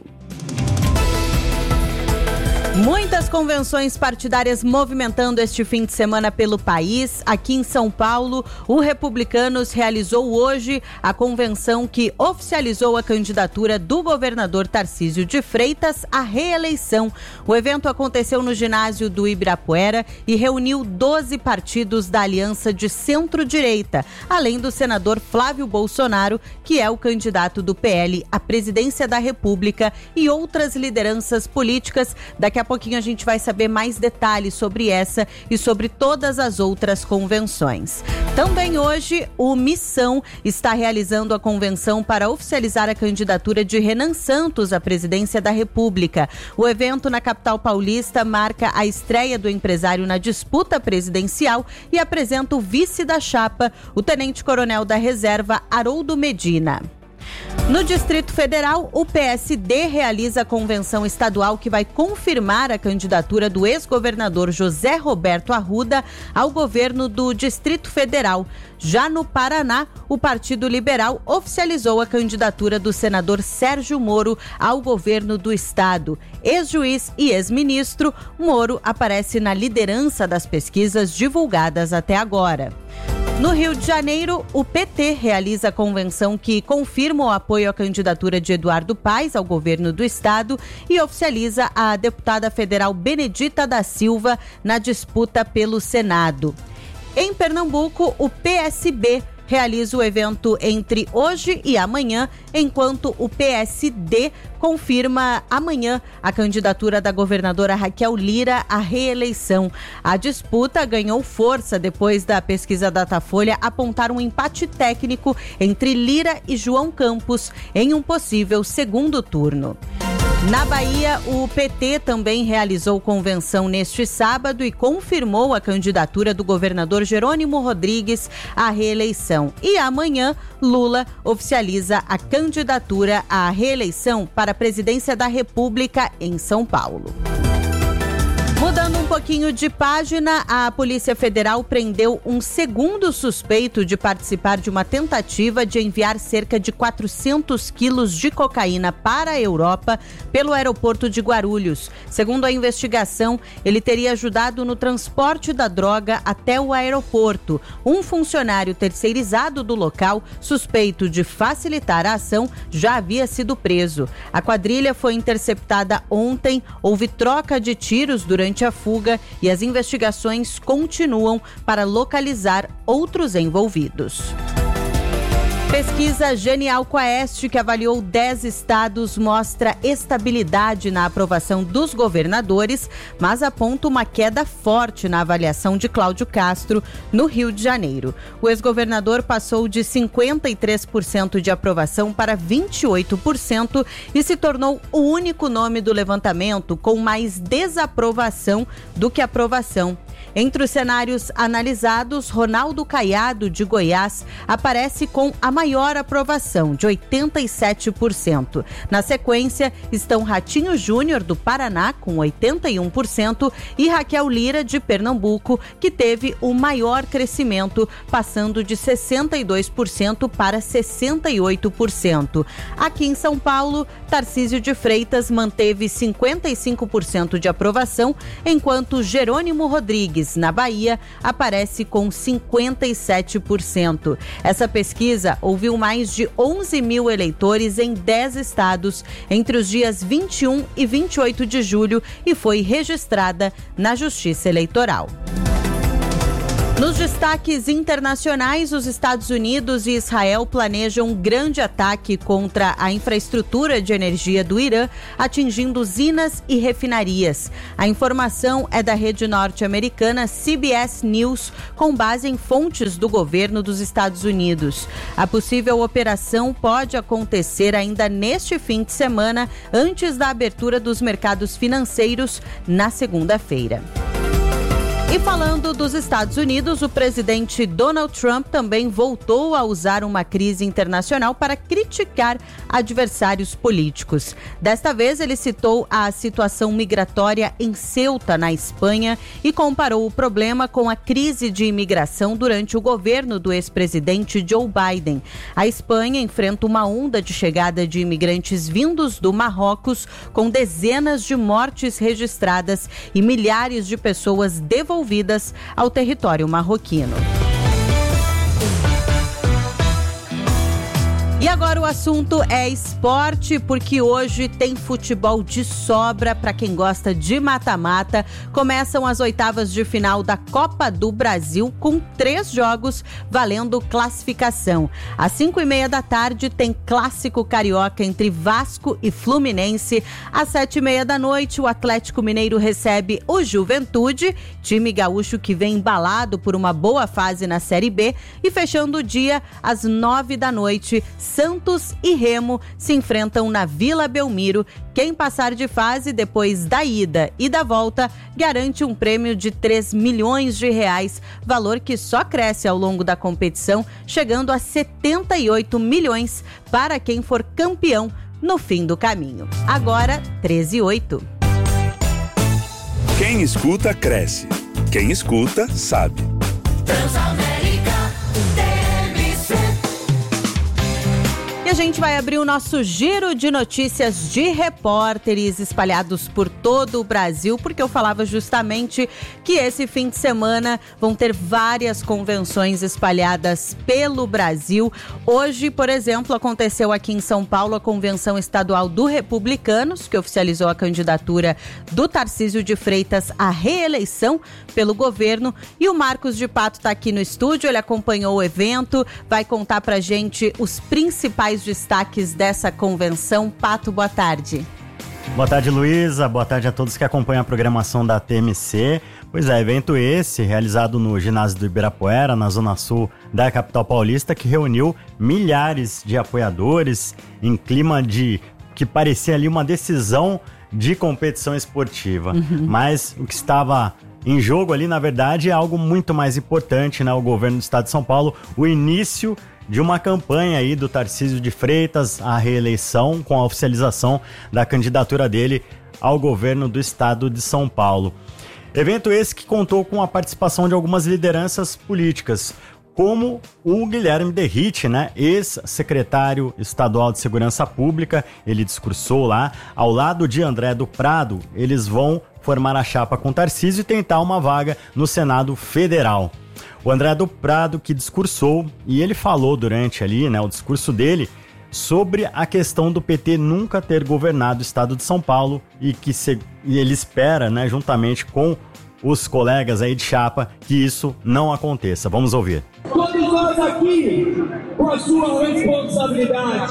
[SPEAKER 5] Muitas convenções partidárias movimentando este fim de semana pelo país. Aqui em São Paulo, o Republicanos realizou hoje a convenção que oficializou a candidatura do governador Tarcísio de Freitas à reeleição. O evento aconteceu no ginásio do Ibirapuera e reuniu doze partidos da aliança de centro-direita, além do senador Flávio Bolsonaro, que é o candidato do P L à presidência da República, e outras lideranças políticas. Daqui a pouquinho a gente vai saber mais detalhes sobre essa e sobre todas as outras convenções. Também hoje, o Missão está realizando a convenção para oficializar a candidatura de Renan Santos à presidência da República. O evento na capital paulista marca a estreia do empresário na disputa presidencial e apresenta o vice da chapa, o tenente-coronel da reserva, Haroldo Medina. No Distrito Federal, o P S D realiza a convenção estadual que vai confirmar a candidatura do ex-governador José Roberto Arruda ao governo do Distrito Federal. Já no Paraná, o Partido Liberal oficializou a candidatura do senador Sérgio Moro ao governo do estado. Ex-juiz e ex-ministro, Moro aparece na liderança das pesquisas divulgadas até agora. No Rio de Janeiro, o P T realiza a convenção que confirma o apoio à candidatura de Eduardo Paes ao governo do estado e oficializa a deputada federal Benedita da Silva na disputa pelo Senado. Em Pernambuco, o P S B realiza o evento entre hoje e amanhã, enquanto o P S D confirma amanhã a candidatura da governadora Raquel Lira à reeleição. A disputa ganhou força depois da pesquisa Datafolha apontar um empate técnico entre Lira e João Campos em um possível segundo turno. Na Bahia, o P T também realizou convenção neste sábado e confirmou a candidatura do governador Jerônimo Rodrigues à reeleição. E amanhã, Lula oficializa a candidatura à reeleição para a presidência da República em São Paulo. Mudando um pouquinho de página, a Polícia Federal prendeu um segundo suspeito de participar de uma tentativa de enviar cerca de quatrocentos quilos de cocaína para a Europa pelo aeroporto de Guarulhos. Segundo a investigação, ele teria ajudado no transporte da droga até o aeroporto. Um funcionário terceirizado do local, suspeito de facilitar a ação, já havia sido preso. A quadrilha foi interceptada ontem, houve troca de tiros durante a fuga e as investigações continuam para localizar outros envolvidos. Pesquisa Genial Quaest, que avaliou dez estados, mostra estabilidade na aprovação dos governadores, mas aponta uma queda forte na avaliação de Cláudio Castro no Rio de Janeiro. O ex-governador passou de cinquenta e três por cento de aprovação para vinte e oito por cento e se tornou o único nome do levantamento com mais desaprovação do que aprovação. Entre os cenários analisados, Ronaldo Caiado, de Goiás, aparece com a maior aprovação, de oitenta e sete por cento. Na sequência, estão Ratinho Júnior, do Paraná, com oitenta e um por cento, e Raquel Lira, de Pernambuco, que teve o maior crescimento, passando de sessenta e dois por cento para sessenta e oito por cento. Aqui em São Paulo, Tarcísio de Freitas manteve cinquenta e cinco por cento de aprovação, enquanto Jerônimo Rodrigues, na Bahia, aparece com cinquenta e sete por cento. Essa pesquisa ouviu mais de onze mil eleitores em dez estados entre os dias vinte e um e vinte e oito de julho e foi registrada na Justiça Eleitoral. Nos destaques internacionais, os Estados Unidos e Israel planejam um grande ataque contra a infraestrutura de energia do Irã, atingindo usinas e refinarias. A informação é da rede norte-americana C B S News, com base em fontes do governo dos Estados Unidos. A possível operação pode acontecer ainda neste fim de semana, antes da abertura dos mercados financeiros na segunda-feira. E falando dos Estados Unidos, o presidente Donald Trump também voltou a usar uma crise internacional para criticar adversários políticos. Desta vez, ele citou a situação migratória em Ceuta, na Espanha, e comparou o problema com a crise de imigração durante o governo do ex-presidente Joe Biden. A Espanha enfrenta uma onda de chegada de imigrantes vindos do Marrocos, com dezenas de mortes registradas e milhares de pessoas devolvidas ao território marroquino. E agora o assunto é esporte, porque hoje tem futebol de sobra para quem gosta de mata-mata. Começam as oitavas de final da Copa do Brasil com três jogos valendo classificação. Às cinco e meia da tarde tem clássico carioca entre Vasco e Fluminense. Às sete e meia da noite o Atlético Mineiro recebe o Juventude, time gaúcho que vem embalado por uma boa fase na Série B. E fechando o dia, às nove da noite, Santos e Remo se enfrentam na Vila Belmiro. Quem passar de fase depois da ida e da volta garante um prêmio de três milhões de reais, valor que só cresce ao longo da competição, chegando a setenta e oito milhões para quem for campeão no fim do caminho. Agora, treze e oito.
[SPEAKER 14] Quem escuta, cresce. Quem escuta, sabe.
[SPEAKER 5] E a gente vai abrir o nosso giro de notícias de repórteres espalhados por todo o Brasil, porque eu falava justamente que esse fim de semana vão ter várias convenções espalhadas pelo Brasil. Hoje, por exemplo, aconteceu aqui em São Paulo a Convenção Estadual do Republicanos, que oficializou a candidatura do Tarcísio de Freitas à reeleição pelo governo. E o Marcos de Pato está aqui no estúdio, ele acompanhou o evento, vai contar pra gente os principais destaques dessa convenção. Pato, boa tarde.
[SPEAKER 15] Boa tarde, Luísa. Boa tarde a todos que acompanham a programação da T M C. Pois é, evento esse realizado no ginásio do Ibirapuera, na zona sul da capital paulista, que reuniu milhares de apoiadores em clima de que parecia ali uma decisão de competição esportiva. Uhum. Mas o que estava em jogo ali, na verdade, é algo muito mais importante, né? O governo do estado de São Paulo, o início de uma campanha aí do Tarcísio de Freitas à reeleição, com a oficialização da candidatura dele ao governo do estado de São Paulo. Evento esse que contou com a participação de algumas lideranças políticas, como o Guilherme Derrite, né, ex-secretário estadual de Segurança Pública. Ele discursou lá, ao lado de André do Prado. Eles vão formar a chapa com Tarcísio e tentar uma vaga no Senado Federal. O André do Prado que discursou, e ele falou durante ali, né, o discurso dele, sobre a questão do P T nunca ter governado o estado de São Paulo e que se, e ele espera, né, juntamente com os colegas aí de chapa, que isso não aconteça. Vamos ouvir.
[SPEAKER 16] Todos nós aqui, com a sua responsabilidade,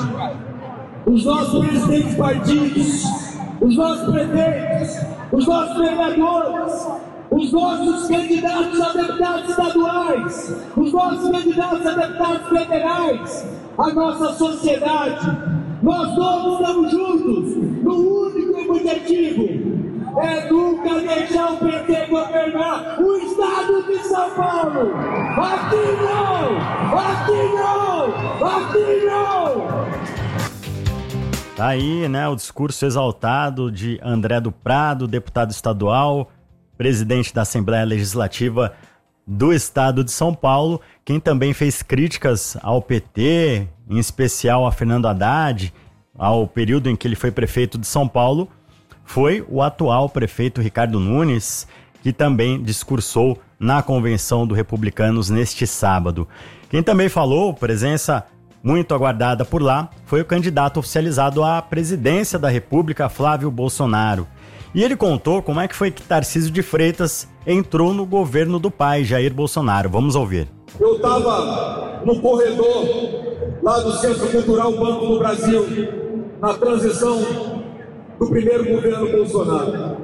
[SPEAKER 16] os nossos presidentes de partidos, os nossos prefeitos, os nossos vereadores, os nossos candidatos a deputados estaduais, os nossos candidatos a deputados federais, a nossa sociedade, nós todos estamos juntos no único objetivo é nunca deixar o P T governar o estado de São Paulo. Aqui não! Aqui não! Aqui não!
[SPEAKER 15] Tá aí, né, o discurso exaltado de André do Prado, deputado estadual, presidente da Assembleia Legislativa do estado de São Paulo, quem também fez críticas ao P T, em especial a Fernando Haddad, ao período em que ele foi prefeito de São Paulo, foi o atual prefeito Ricardo Nunes, que também discursou na convenção do Republicanos neste sábado. Quem também falou, presença muito aguardada por lá, foi o candidato oficializado à presidência da República, Flávio Bolsonaro. E ele contou como é que foi que Tarcísio de Freitas entrou no governo do pai, Jair Bolsonaro. Vamos ouvir.
[SPEAKER 16] Eu estava no corredor lá do Centro Cultural Banco do Brasil, na transição do primeiro governo Bolsonaro,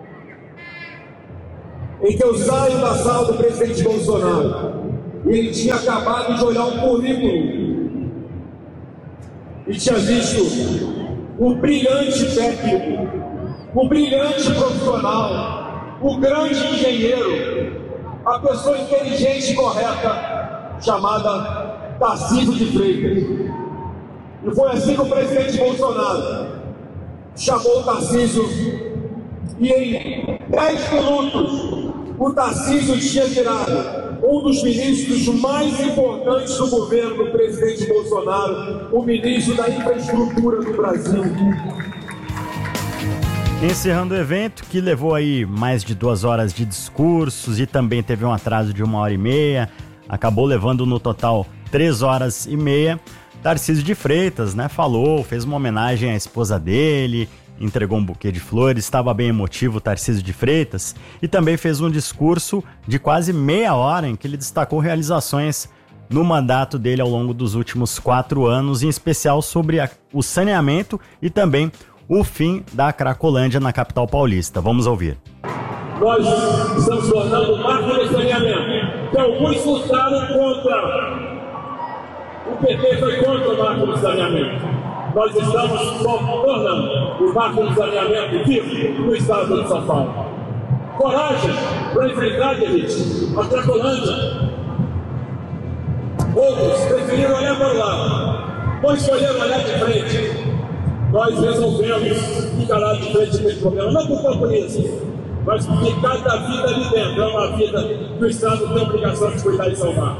[SPEAKER 16] em que eu saio da sala do presidente Bolsonaro e ele tinha acabado de olhar um currículo e tinha visto um brilhante técnico, um brilhante profissional, um grande engenheiro, a pessoa inteligente e correta chamada Tarcísio de Freitas. E foi assim que o presidente Bolsonaro chamou o Tarcísio e em dez minutos o Tarcísio tinha virado um dos ministros mais importantes do governo do presidente Bolsonaro, o ministro da Infraestrutura do Brasil.
[SPEAKER 15] Encerrando o evento, que levou aí mais de duas horas de discursos e também teve um atraso de uma hora e meia, acabou levando no total três horas e meia. Tarcísio de Freitas, né, falou, fez uma homenagem à esposa dele, entregou um buquê de flores, estava bem emotivo o Tarcísio de Freitas, e também fez um discurso de quase meia hora em que ele destacou realizações no mandato dele ao longo dos últimos quatro anos, em especial sobre a, o saneamento e também o fim da Cracolândia na capital paulista. Vamos ouvir.
[SPEAKER 16] Nós estamos tornando marco do saneamento, que alguns lutaram contra. O P T foi contra o marco do saneamento. Nós estamos tornando o marco do saneamento vivo no estado de São Paulo. Coragem para enfrentar, gente, a Cracolândia. Outros preferiram olhar para o lado, não escolheram olhar de frente. Nós resolvemos encarar de frente com esse problema, não por compromisso, mas porque cada vida ali dentro é uma vida que o Estado tem a obrigação de cuidar e salvar.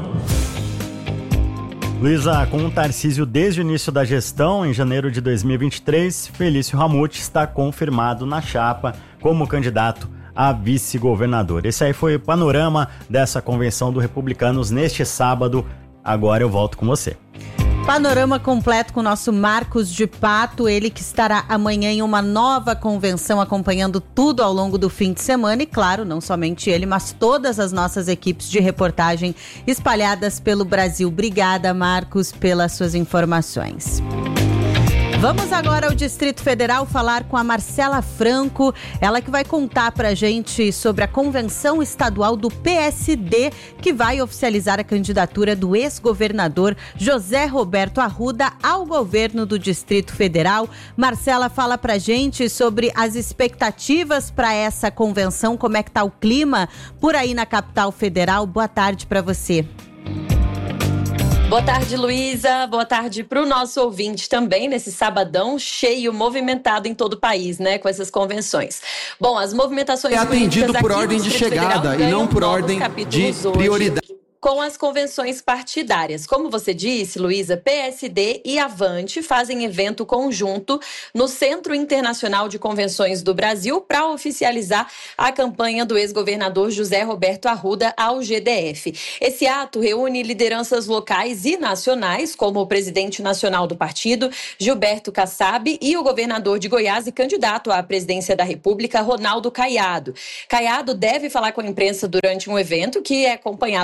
[SPEAKER 15] Luísa, com o Tarcísio desde o início da gestão, em janeiro de dois mil e vinte e três, Felício Ramute está confirmado na chapa como candidato a vice-governador. Esse aí foi o panorama dessa convenção do Republicanos neste sábado. Agora eu volto com você.
[SPEAKER 5] Panorama completo com o nosso Marcos de Pato, ele que estará amanhã em uma nova convenção acompanhando tudo ao longo do fim de semana e claro, não somente ele, mas todas as nossas equipes de reportagem espalhadas pelo Brasil. Obrigada, Marcos, pelas suas informações. Vamos agora ao Distrito Federal falar com a Marcela Franco, ela que vai contar pra gente sobre a convenção estadual do P S D, que vai oficializar a candidatura do ex-governador José Roberto Arruda ao governo do Distrito Federal. Marcela, fala pra gente sobre as expectativas para essa convenção, como é que tá o clima por aí na capital federal. Boa tarde pra você.
[SPEAKER 17] Boa tarde, Luísa. Boa tarde para o nosso ouvinte também, nesse sabadão cheio, movimentado em todo o país, né, com essas convenções. Bom, as movimentações
[SPEAKER 18] é atendido por ordem de chegada e não por ordem de prioridade.
[SPEAKER 17] Com as convenções partidárias. Como você disse, Luísa, P S D e Avante fazem evento conjunto no Centro Internacional de Convenções do Brasil para oficializar a campanha do ex-governador José Roberto Arruda ao G D F. Esse ato reúne lideranças locais e nacionais, como o presidente nacional do partido, Gilberto Kassab, e o governador de Goiás e candidato à presidência da República, Ronaldo Caiado. Caiado deve falar com a imprensa durante um evento que é acompanhado pela nossa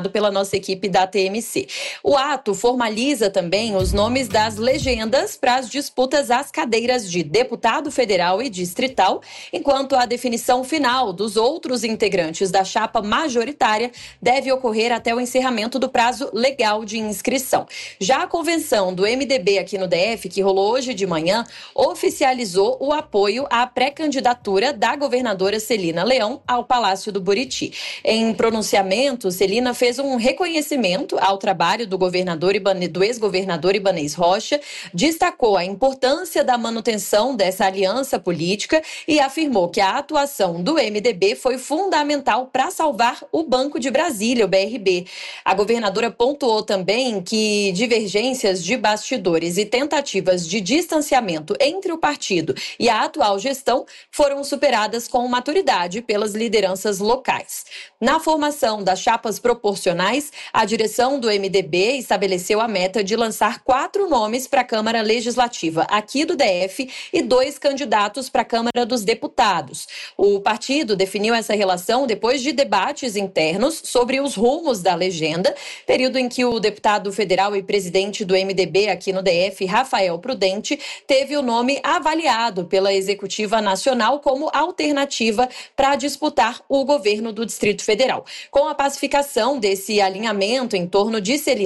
[SPEAKER 17] nossa equipe da T M C. O ato formaliza também os nomes das legendas para as disputas às cadeiras de deputado federal e distrital, enquanto a definição final dos outros integrantes da chapa majoritária deve ocorrer até o encerramento do prazo legal de inscrição. Já a convenção do M D B aqui no D F, que rolou hoje de manhã, oficializou o apoio à pré-candidatura da governadora Celina Leão ao Palácio do Buriti. Em pronunciamento, Celina fez um reconhecimento ao trabalho do governador Ibane... do ex-governador Ibanez Rocha, destacou a importância da manutenção dessa aliança política e afirmou que a atuação do M D B foi fundamental para salvar o Banco de Brasília, o B R B. A governadora pontuou também que divergências de bastidores e tentativas de distanciamento entre o partido e a atual gestão foram superadas com maturidade pelas lideranças locais. Na formação das chapas proporcionais, a direção do M D B estabeleceu a meta de lançar quatro nomes para a Câmara Legislativa aqui do D F e dois candidatos para a Câmara dos Deputados. O partido definiu essa relação depois de debates internos sobre os rumos da legenda, período em que o deputado federal e presidente do M D B aqui no D F, Rafael Prudente, teve o nome avaliado pela Executiva Nacional como alternativa para disputar o governo do Distrito Federal. Com a pacificação desse alinhamento em torno de Celina